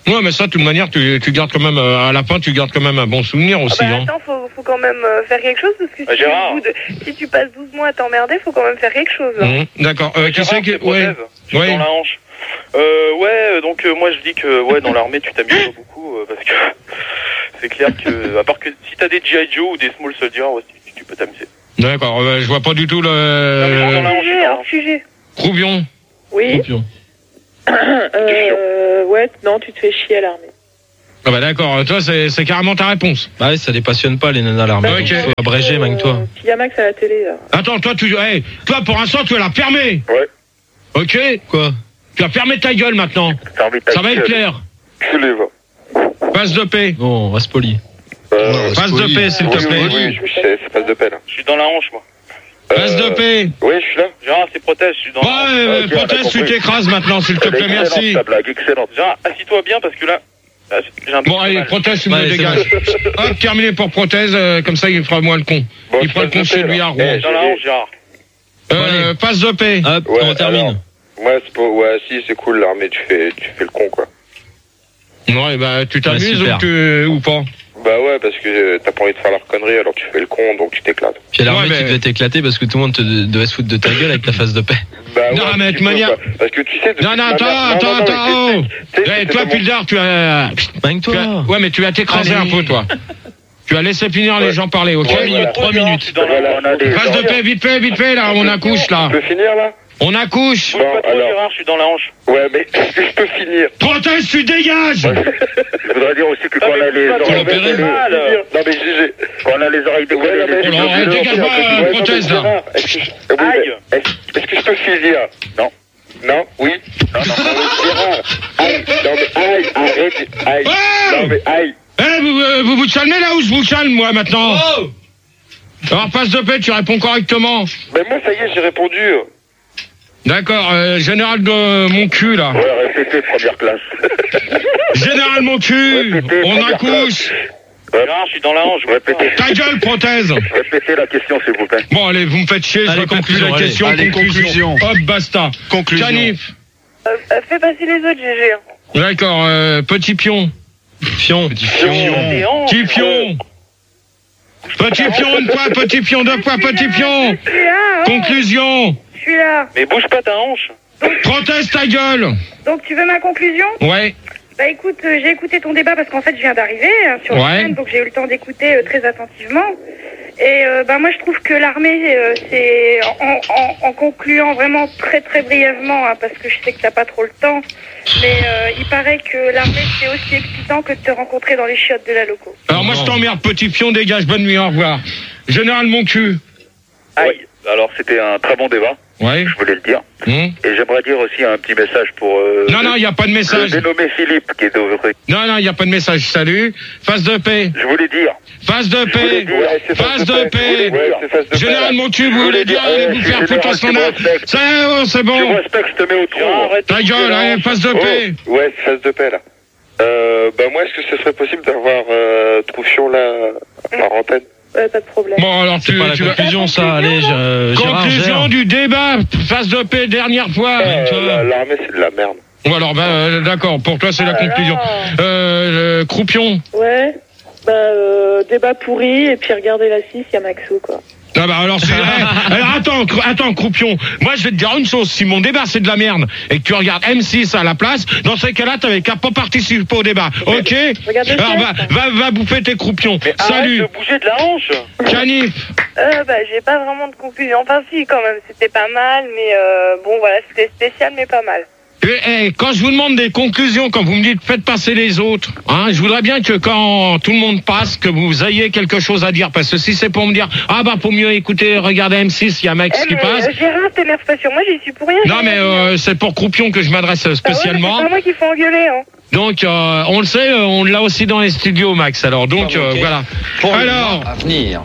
Ouais, mais ça, de toute manière, tu, tu gardes quand même, euh, à la fin, tu gardes quand même un bon souvenir aussi. Ah bah hein. attends, faut, faut quand même euh, faire quelque chose parce que si, Ah, Gérard. au bout de- si tu passes douze mois à t'emmerder, faut quand même faire quelque chose. Hein. Mmh, d'accord. Euh, qui Gérard, c'est qui... c'est Ouais. prothèse. Je suis Ouais. dans la hanche. Euh, ouais, donc euh, moi je dis que ouais dans l'armée tu t'amuses pas beaucoup euh, parce que c'est clair que à part que si t'as des G I Joe ou des Small Soldiers, ouais, tu, tu peux t'amuser. D'accord, euh, je vois pas du tout Non, mais le... dans la hanche, Sujet, dans la hors hanche. sujet. Croupion. Oui. Croupion. Euh, ouais, non, tu te fais chier à l'armée. Ah bah d'accord, toi, c'est c'est carrément ta réponse. Bah ouais, ça les passionne pas les nanas à l'armée. Ah, ok. Donc, faut abréger, même toi. S'il y a Max à la télé, là. Attends, toi, tu... Hey, toi, pour l'instant, tu la fermée. Ouais. Ok. Quoi? Tu as fermé ta gueule maintenant. Fermez ta Ça va être gueule. clair. Culé, va. Passe de paix. Bon, on reste poli. Euh, Passe de paix, s'il te oui, plaît. oui, oui, je sais, c'est passe de paix là. Je suis dans la hanche moi. Passe de paix. Oui, je suis là. Gérard, c'est prothèse, je suis dans Ouais, la hanche. euh, Ok, on a proteste, tu compris. t'écrases maintenant, s'il te Elle est plaît, excellente, merci. ta blague, excellente. Gérard, assis-toi bien parce que là, là, j'ai un peu Bon, de allez, mal. proteste, tu me Ouais, le c'est dégages. Hop, terminé pour prothèse, euh, comme ça, il fera moins le con. Bon, Il je prend le passe con de chez paix, lui là. à Rouen. Eh, dans la hanche, Gérard. Euh, passe de paix. Hop, Ouais, on termine. alors. Ouais, c'est pas... ouais, si, c'est cool l'armée, tu fais, tu fais le con quoi. Ouais, bah, tu t'amuses Ouais, super. ou, tu... ou pas? Bah ouais, parce que euh, t'as pas envie de faire leur connerie, alors tu fais le con, donc tu t'éclates. Puis à l'armée, Ouais, mais- tu devais t'éclater parce que tout le monde te devait se foutre de ta gueule avec ta face de paix. Bah Non, ouais, mais de tu toute peux, manière- quoi. Parce que tu sais... depuis Non, non, ma attends, mère- attends, non, non, attends, non, oh. tu sais, Eh, c'était toi, mon- Pildar, tu as... Bang-toi. tu as- Ouais, mais tu vas t'écraser Allez. un peu, toi. Tu as laissé finir les Ouais. gens parler, ok? Ouais, voilà. trois minutes. Dans la- on a des- Passe de paix, vite fait, vite fait, là, on accouche, là. Je peux finir là? On accouche. Bouge pas trop, Gérard, je suis dans la hanche. Ouais, mais est-ce que je peux finir? Proteste, tu dégages. Je voudrais dire aussi que quand on a les oreilles décollées... Non mais G G, quand on a les oreilles décollées... Alors, euh, dégage pas, euh, prothèse, là. Aïe! Est-ce que je peux finir? Non. Non? Oui? Non, non, non, Gérard! Aïe! Non mais aïe! Arrête! Aïe! Oh Non mais aïe! Eh, vous, euh, vous vous calmez là ou je vous calme, moi, maintenant? Alors, passe de paix, tu réponds correctement. Mais moi ça y est, j'ai répondu! D'accord, euh, général de mon cul, là. Ouais, répétez, première classe. Général mon cul, Répétez, on première accouche. Gérard, je suis dans la hanche. Répétez. Ta gueule, prothèse. Répétez la question, s'il vous plaît. Bon, allez, vous me faites chier, je Allez, réponds plus conclusion, la allez. question. Allez, conclusion. Hop, basta. Conclusion. Canif. Euh, euh, fais passer les autres, G G. hein. D'accord, euh, petit pion. Fion. Petit pion. Petit pion une fois, petit pion deux fois, petit pion. Je suis là, oh, Conclusion. je suis là. Mais bouge pas ta hanche. Proteste ta gueule. Donc tu veux ma conclusion? Ouais. Bah écoute, euh, j'ai écouté ton débat parce qu'en fait je viens d'arriver hein, sur Ouais. la scène, donc j'ai eu le temps d'écouter euh, très attentivement. Et euh, bah moi je trouve que l'armée, euh, c'est en, en, en concluant vraiment très très brièvement, hein, parce que je sais que t'as pas trop le temps, mais euh, il paraît que l'armée c'est aussi excitant que de te rencontrer dans les chiottes de la loco. Alors moi je t'emmerde, petit pion, dégage, bonne nuit, au revoir. Général mon cul. Aïe. Alors c'était un très bon débat, Ouais. je voulais le dire. Hum. Et j'aimerais dire aussi un petit message pour... Euh, Non, non, il n'y a pas de le message. dénommé Philippe qui est de... Non, non, il n'y a pas de message. Salut. Face de paix. Je voulais dire. Face de Je voulais paix. dire. Ouais, c'est Face de paix. Ouais, c'est face de paix. Général mon cul, Je vous voulez voulais dire, dire, allez euh, vous je suis faire foutre en général, ce tu me moment. respectes. Ça, oh, c'est Tu me bon. respectes, je te mets au tronc. Ta gueule, allez, face de paix. Oh, ouais, c'est face de paix là. Euh, bah moi, est-ce que ce serait possible d'avoir euh, Troufion là par antenne? Ouais, pas de problème. Bon, alors tu, C'est pas la tu vas- conclusion, ça. Allez, euh, Gérard, Conclusion gère. du débat. Face de paix, dernière fois. Euh, la- L'armée, c'est de la merde. Bon, alors, bah, euh, d'accord. Pour toi, c'est la Ah là conclusion. là. Euh, le croupion. Ouais. Bah, euh, débat pourri, et puis regardez la six, il y a Maxou, quoi. Ah bah alors, c'est... eh, alors attends, cr- attends, croupion. Moi, je vais te dire une chose. Si mon débat, c'est de la merde, et que tu regardes M six à la place, dans ces cas-là, t'avais qu'à pas participer au débat. Ok? Regarde le Alors, va, test. va, va bouffer tes croupions. Salut. Arrête de bouger de la hanche. Canif. Euh, bah j'ai pas vraiment de conclusion. Enfin si quand même, c'était pas mal, mais euh, bon voilà, c'était spécial mais pas mal. Eh, eh, quand je vous demande des conclusions, quand vous me dites faites passer les autres, hein, je voudrais bien que quand tout le monde passe, que vous ayez quelque chose à dire. Parce que si c'est pour me dire, ah bah faut mieux écouter, regarder M six, il y a Max Eh, qui mais, passe. euh, Gérard, t'énerve pas sur moi, j'y suis pour rien. Non j'ai mais rien dit, hein. euh, c'est pour croupion que je m'adresse Ah ouais, mais spécialement. c'est pas moi qu'il faut engueuler, hein. Donc euh, on le sait, euh, on l'a aussi dans les studios, Max. Alors donc euh, voilà. Alors, à venir.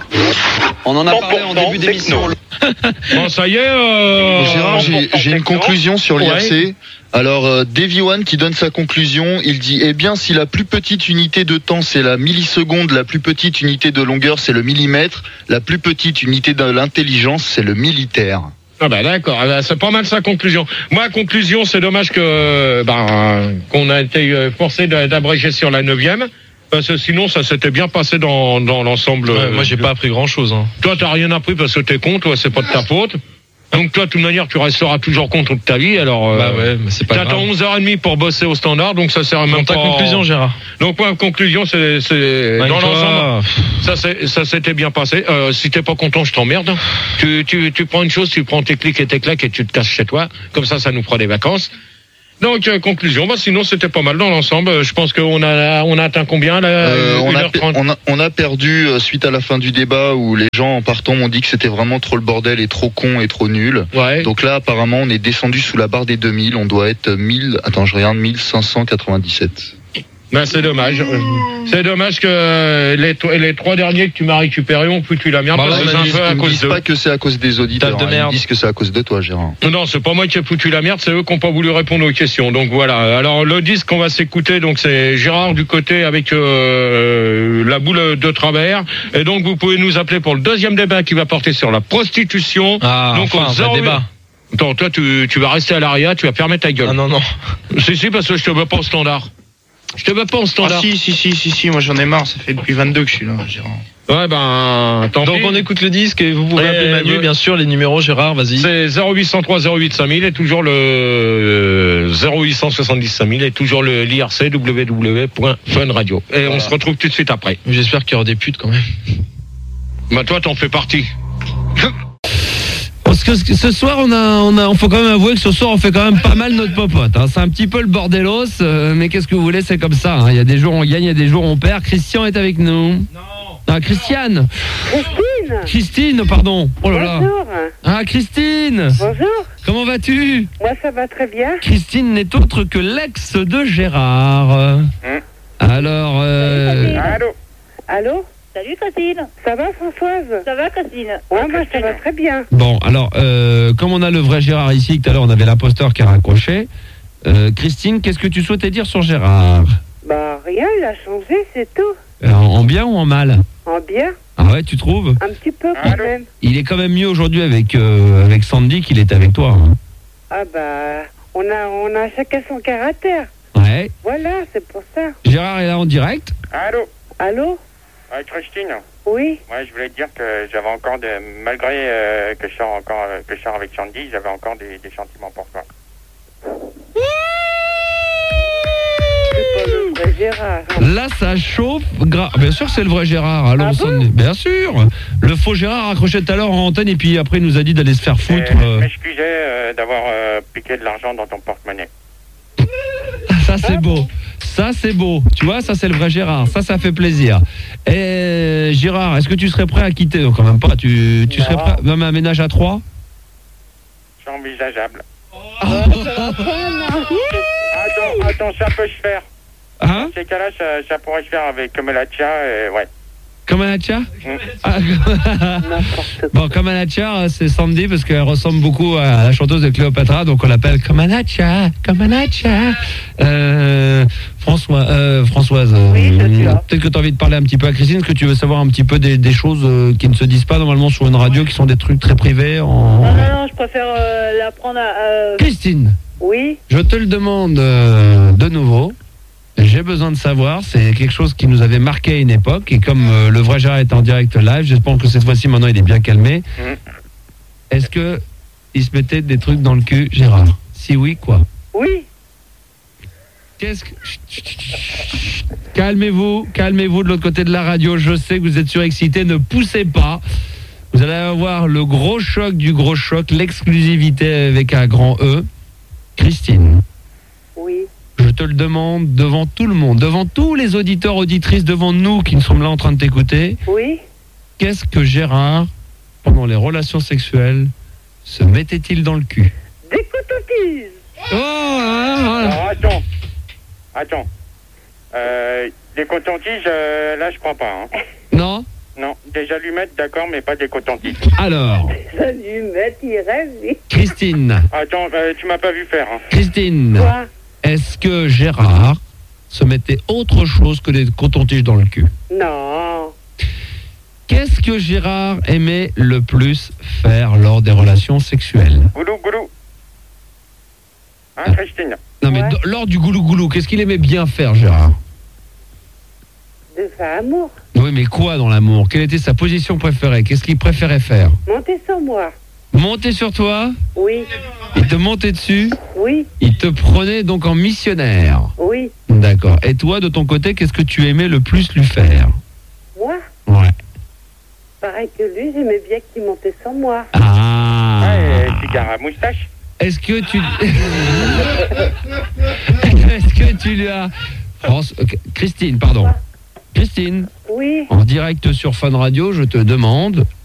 On en a parlé en début d'émission. bon ça y est. Euh, Gérard, j'ai j'ai une conclusion sur l'I R C. Ouais. Alors, euh, Davy One qui donne sa conclusion, il dit, eh bien, si la plus petite unité de temps c'est la milliseconde, la plus petite unité de longueur c'est le millimètre, la plus petite unité de l'intelligence c'est le militaire. Ah bah d'accord, ah bah c'est pas mal sa conclusion. Moi, conclusion, c'est dommage que ben qu'on a été forcé d'abréger sur la neuvième. Parce que sinon, ça s'était bien passé dans, dans l'ensemble. Ouais, moi, j'ai pas appris grand-chose. Hein. Toi, t'as rien appris parce que t'es con, toi, c'est pas de ta faute. Donc toi, de toute manière, tu resteras toujours con toute ta vie. Alors, euh, bah ouais, mais c'est pas grave. T'attends onze heures trente pour bosser au standard, donc ça sert même donc, pas. ta conclusion, Gérard. Donc moi, conclusion, c'est, c'est bah, dans toi... l'ensemble, ça, c'est, ça s'était bien passé. Euh, si t'es pas content, je t'emmerde. Tu, tu, tu prends une chose, tu prends tes clics et tes claques et tu te casses chez toi. Comme ça, ça nous fera des vacances. Donc euh, conclusion, bah sinon c'était pas mal dans l'ensemble. Je pense qu'on a on a atteint combien là euh, on, a, une heure trente on, a, on a perdu euh, suite à la fin du débat où les gens en partant m'ont dit que c'était vraiment trop le bordel et trop con et trop nul. Ouais. Donc là apparemment on est descendu sous la barre des deux mille. On doit être mille. Attends je regarde mille cinq cent quatre-vingt-dix-sept. Ben c'est dommage. C'est dommage que les, les trois derniers que tu m'as récupérés ont foutu la merde. Bah, parce que c'est un peu à ils me cause disent d'eux. pas que c'est à cause des auditeurs. de Hein, merde. ils disent que c'est à cause de toi, Gérard. Non, c'est pas moi qui ai foutu la merde, c'est eux qui n'ont pas voulu répondre aux questions. Donc voilà. Alors le disque qu'on va s'écouter, donc c'est Gérard du côté avec euh, la boule de travers. Et donc vous pouvez nous appeler pour le deuxième débat qui va porter sur la prostitution. Ah, donc enfin, au un zéro- vrai débat. Attends, toi tu, tu vas rester à l'arrière, tu vas fermer ta gueule. Ah non, non. Si, si, parce que je te veux pas au standard. Je te veux pas au standard. Ah si, si, si, si, si, moi j'en ai marre, ça fait depuis vingt-deux que je suis là, Gérard. Ouais, ben, tant Donc pis. on écoute le disque et vous pouvez Et appeler Manu, le- bien sûr, les numéros, Gérard, vas-y. C'est zéro huit cent trois zéro huit cinq mille et toujours le euh, zéro huit cent soixante-dix cinq mille et toujours le l'I R C w w w point fun radio. Et on se retrouve tout de suite après. J'espère qu'il y aura des putes quand même. Bah toi t'en fais partie. Parce que ce soir, on a, on a, on faut quand même avouer que ce soir, on fait quand même pas mal notre popote. Hein. C'est un petit peu le bordelos, euh, mais qu'est-ce que vous voulez, c'est comme ça. Hein. Il y a des jours on gagne, il y a des jours on perd. Christian est avec nous. Non. Ah, Christiane. Christine. Christine, pardon. Oh là là. Bonjour. Ah, Christine. Bonjour. Comment vas-tu? Moi, ça va très bien. Christine n'est autre que l'ex de Gérard. Alors, euh... Allô. Allô. Salut Christine. Ça va Françoise? Ça va Christine? Ouais, moi ça va très bien. Bon, alors, euh, comme on a le vrai Gérard ici, que tout à l'heure on avait l'imposteur qui a raccroché, euh, Christine, qu'est-ce que tu souhaitais dire sur Gérard? Bah rien, il a changé, c'est tout. Euh, en, en bien ou en mal? En bien. Ah ouais, tu trouves? Un petit peu quand même. Il est quand même mieux aujourd'hui avec, euh, avec Sandy qu'il est avec toi. Hein. Ah bah, on a, on a chacun son caractère. Ouais. Voilà, c'est pour ça. Gérard est là en direct? Allô. Allô. Ouais, Christine. Oui. Ouais, je voulais te dire que j'avais encore des, malgré euh, que je sors encore, euh, que je sors avec Sandy, j'avais encore des, des sentiments pour toi. C'est pas le vrai Gérard. Hein. Là, ça chauffe. Gra- Bien sûr, c'est le vrai Gérard. Allô, Ah Sandy. Bien sûr. Le faux Gérard raccrochait tout à l'heure en antenne et puis après il nous a dit d'aller se faire foutre. Et euh. Je m'excusais euh, d'avoir euh, piqué de l'argent dans ton porte-monnaie. Ça, c'est beau. Ça, c'est beau. Tu vois, ça, c'est le vrai Gérard. Ça, ça fait plaisir. Et Gérard, est-ce que tu serais prêt à quitter? Non, quand même pas. Tu, tu serais prêt même un ménage à trois? C'est envisageable. Ah, Attends, attends, ça peut se faire. Hein? Dans ces cas-là, ça, ça pourrait se faire avec Melatia, et ouais. Comme un Hatcha? Ah, bon, comme un Hatcha, c'est Sandy parce qu'elle ressemble beaucoup à la chanteuse de Cléopâtra, donc on l'appelle comme un Hatcha, comme un Hatcha. Euh, François, euh, Françoise, Oui, je suis là. peut-être que tu as envie de parler un petit peu à Christine, est-ce que tu veux savoir un petit peu des, des choses euh, qui ne se disent pas normalement sur une radio, qui sont des trucs très privés en... Non, non, non, je préfère euh, la prendre à... euh, Christine, Oui. je te le demande euh, de nouveau. J'ai besoin de savoir, c'est quelque chose qui nous avait marqué à une époque, et comme euh, le vrai Gérard est en direct live, j'espère que cette fois-ci maintenant il est bien calmé. Est-ce que il se mettait des trucs dans le cul, Gérard? Si oui, quoi? Oui. Qu'est-ce que... Chut, chut, chut. Calmez-vous, calmez-vous de l'autre côté de la radio, je sais que vous êtes surexcités, ne poussez pas. Vous allez avoir le gros choc du gros choc, l'exclusivité avec un grand E. Christine. Oui. Je te le demande devant tout le monde, devant tous les auditeurs, auditrices, devant nous qui sommes là en train de t'écouter. Oui. Qu'est-ce que Gérard, pendant les relations sexuelles, se mettait-il dans le cul? Des coton-tiges. Oh, hein, voilà. Alors, attends. Attends. Euh, des cotons-tiges, euh, là, je crois pas. Hein. Non? Non, des allumettes, d'accord, mais pas des cotons-tiges. Alors, Salut, mais il rêve, lui. Christine, Attends, euh, tu m'as pas vu faire. Hein. Christine, Quoi? est-ce que Gérard se mettait autre chose que des cotons-tiges dans le cul? Non. Qu'est-ce que Gérard aimait le plus faire lors des relations sexuelles? Goulou, goulou. Hein, Christine? Non, mais Ouais. do- lors du goulou-goulou, qu'est-ce qu'il aimait bien faire, Gérard? De faire amour. Oui, mais quoi dans l'amour? Quelle était sa position préférée? Qu'est-ce qu'il préférait faire? Monter sur moi. Monter sur toi? Oui. Il te montait dessus? Oui. Il te prenait donc en missionnaire? Oui. D'accord. Et toi, de ton côté, qu'est-ce que tu aimais le plus lui faire? Moi, Ouais. pareil que lui, j'aimais bien qu'il montait sur moi. Ah. Ouais, cigare à moustache. Est-ce que tu... Est-ce que tu lui as... France- ok, Christine, pardon. Christine, Oui. en direct sur Fun Radio, je te demande...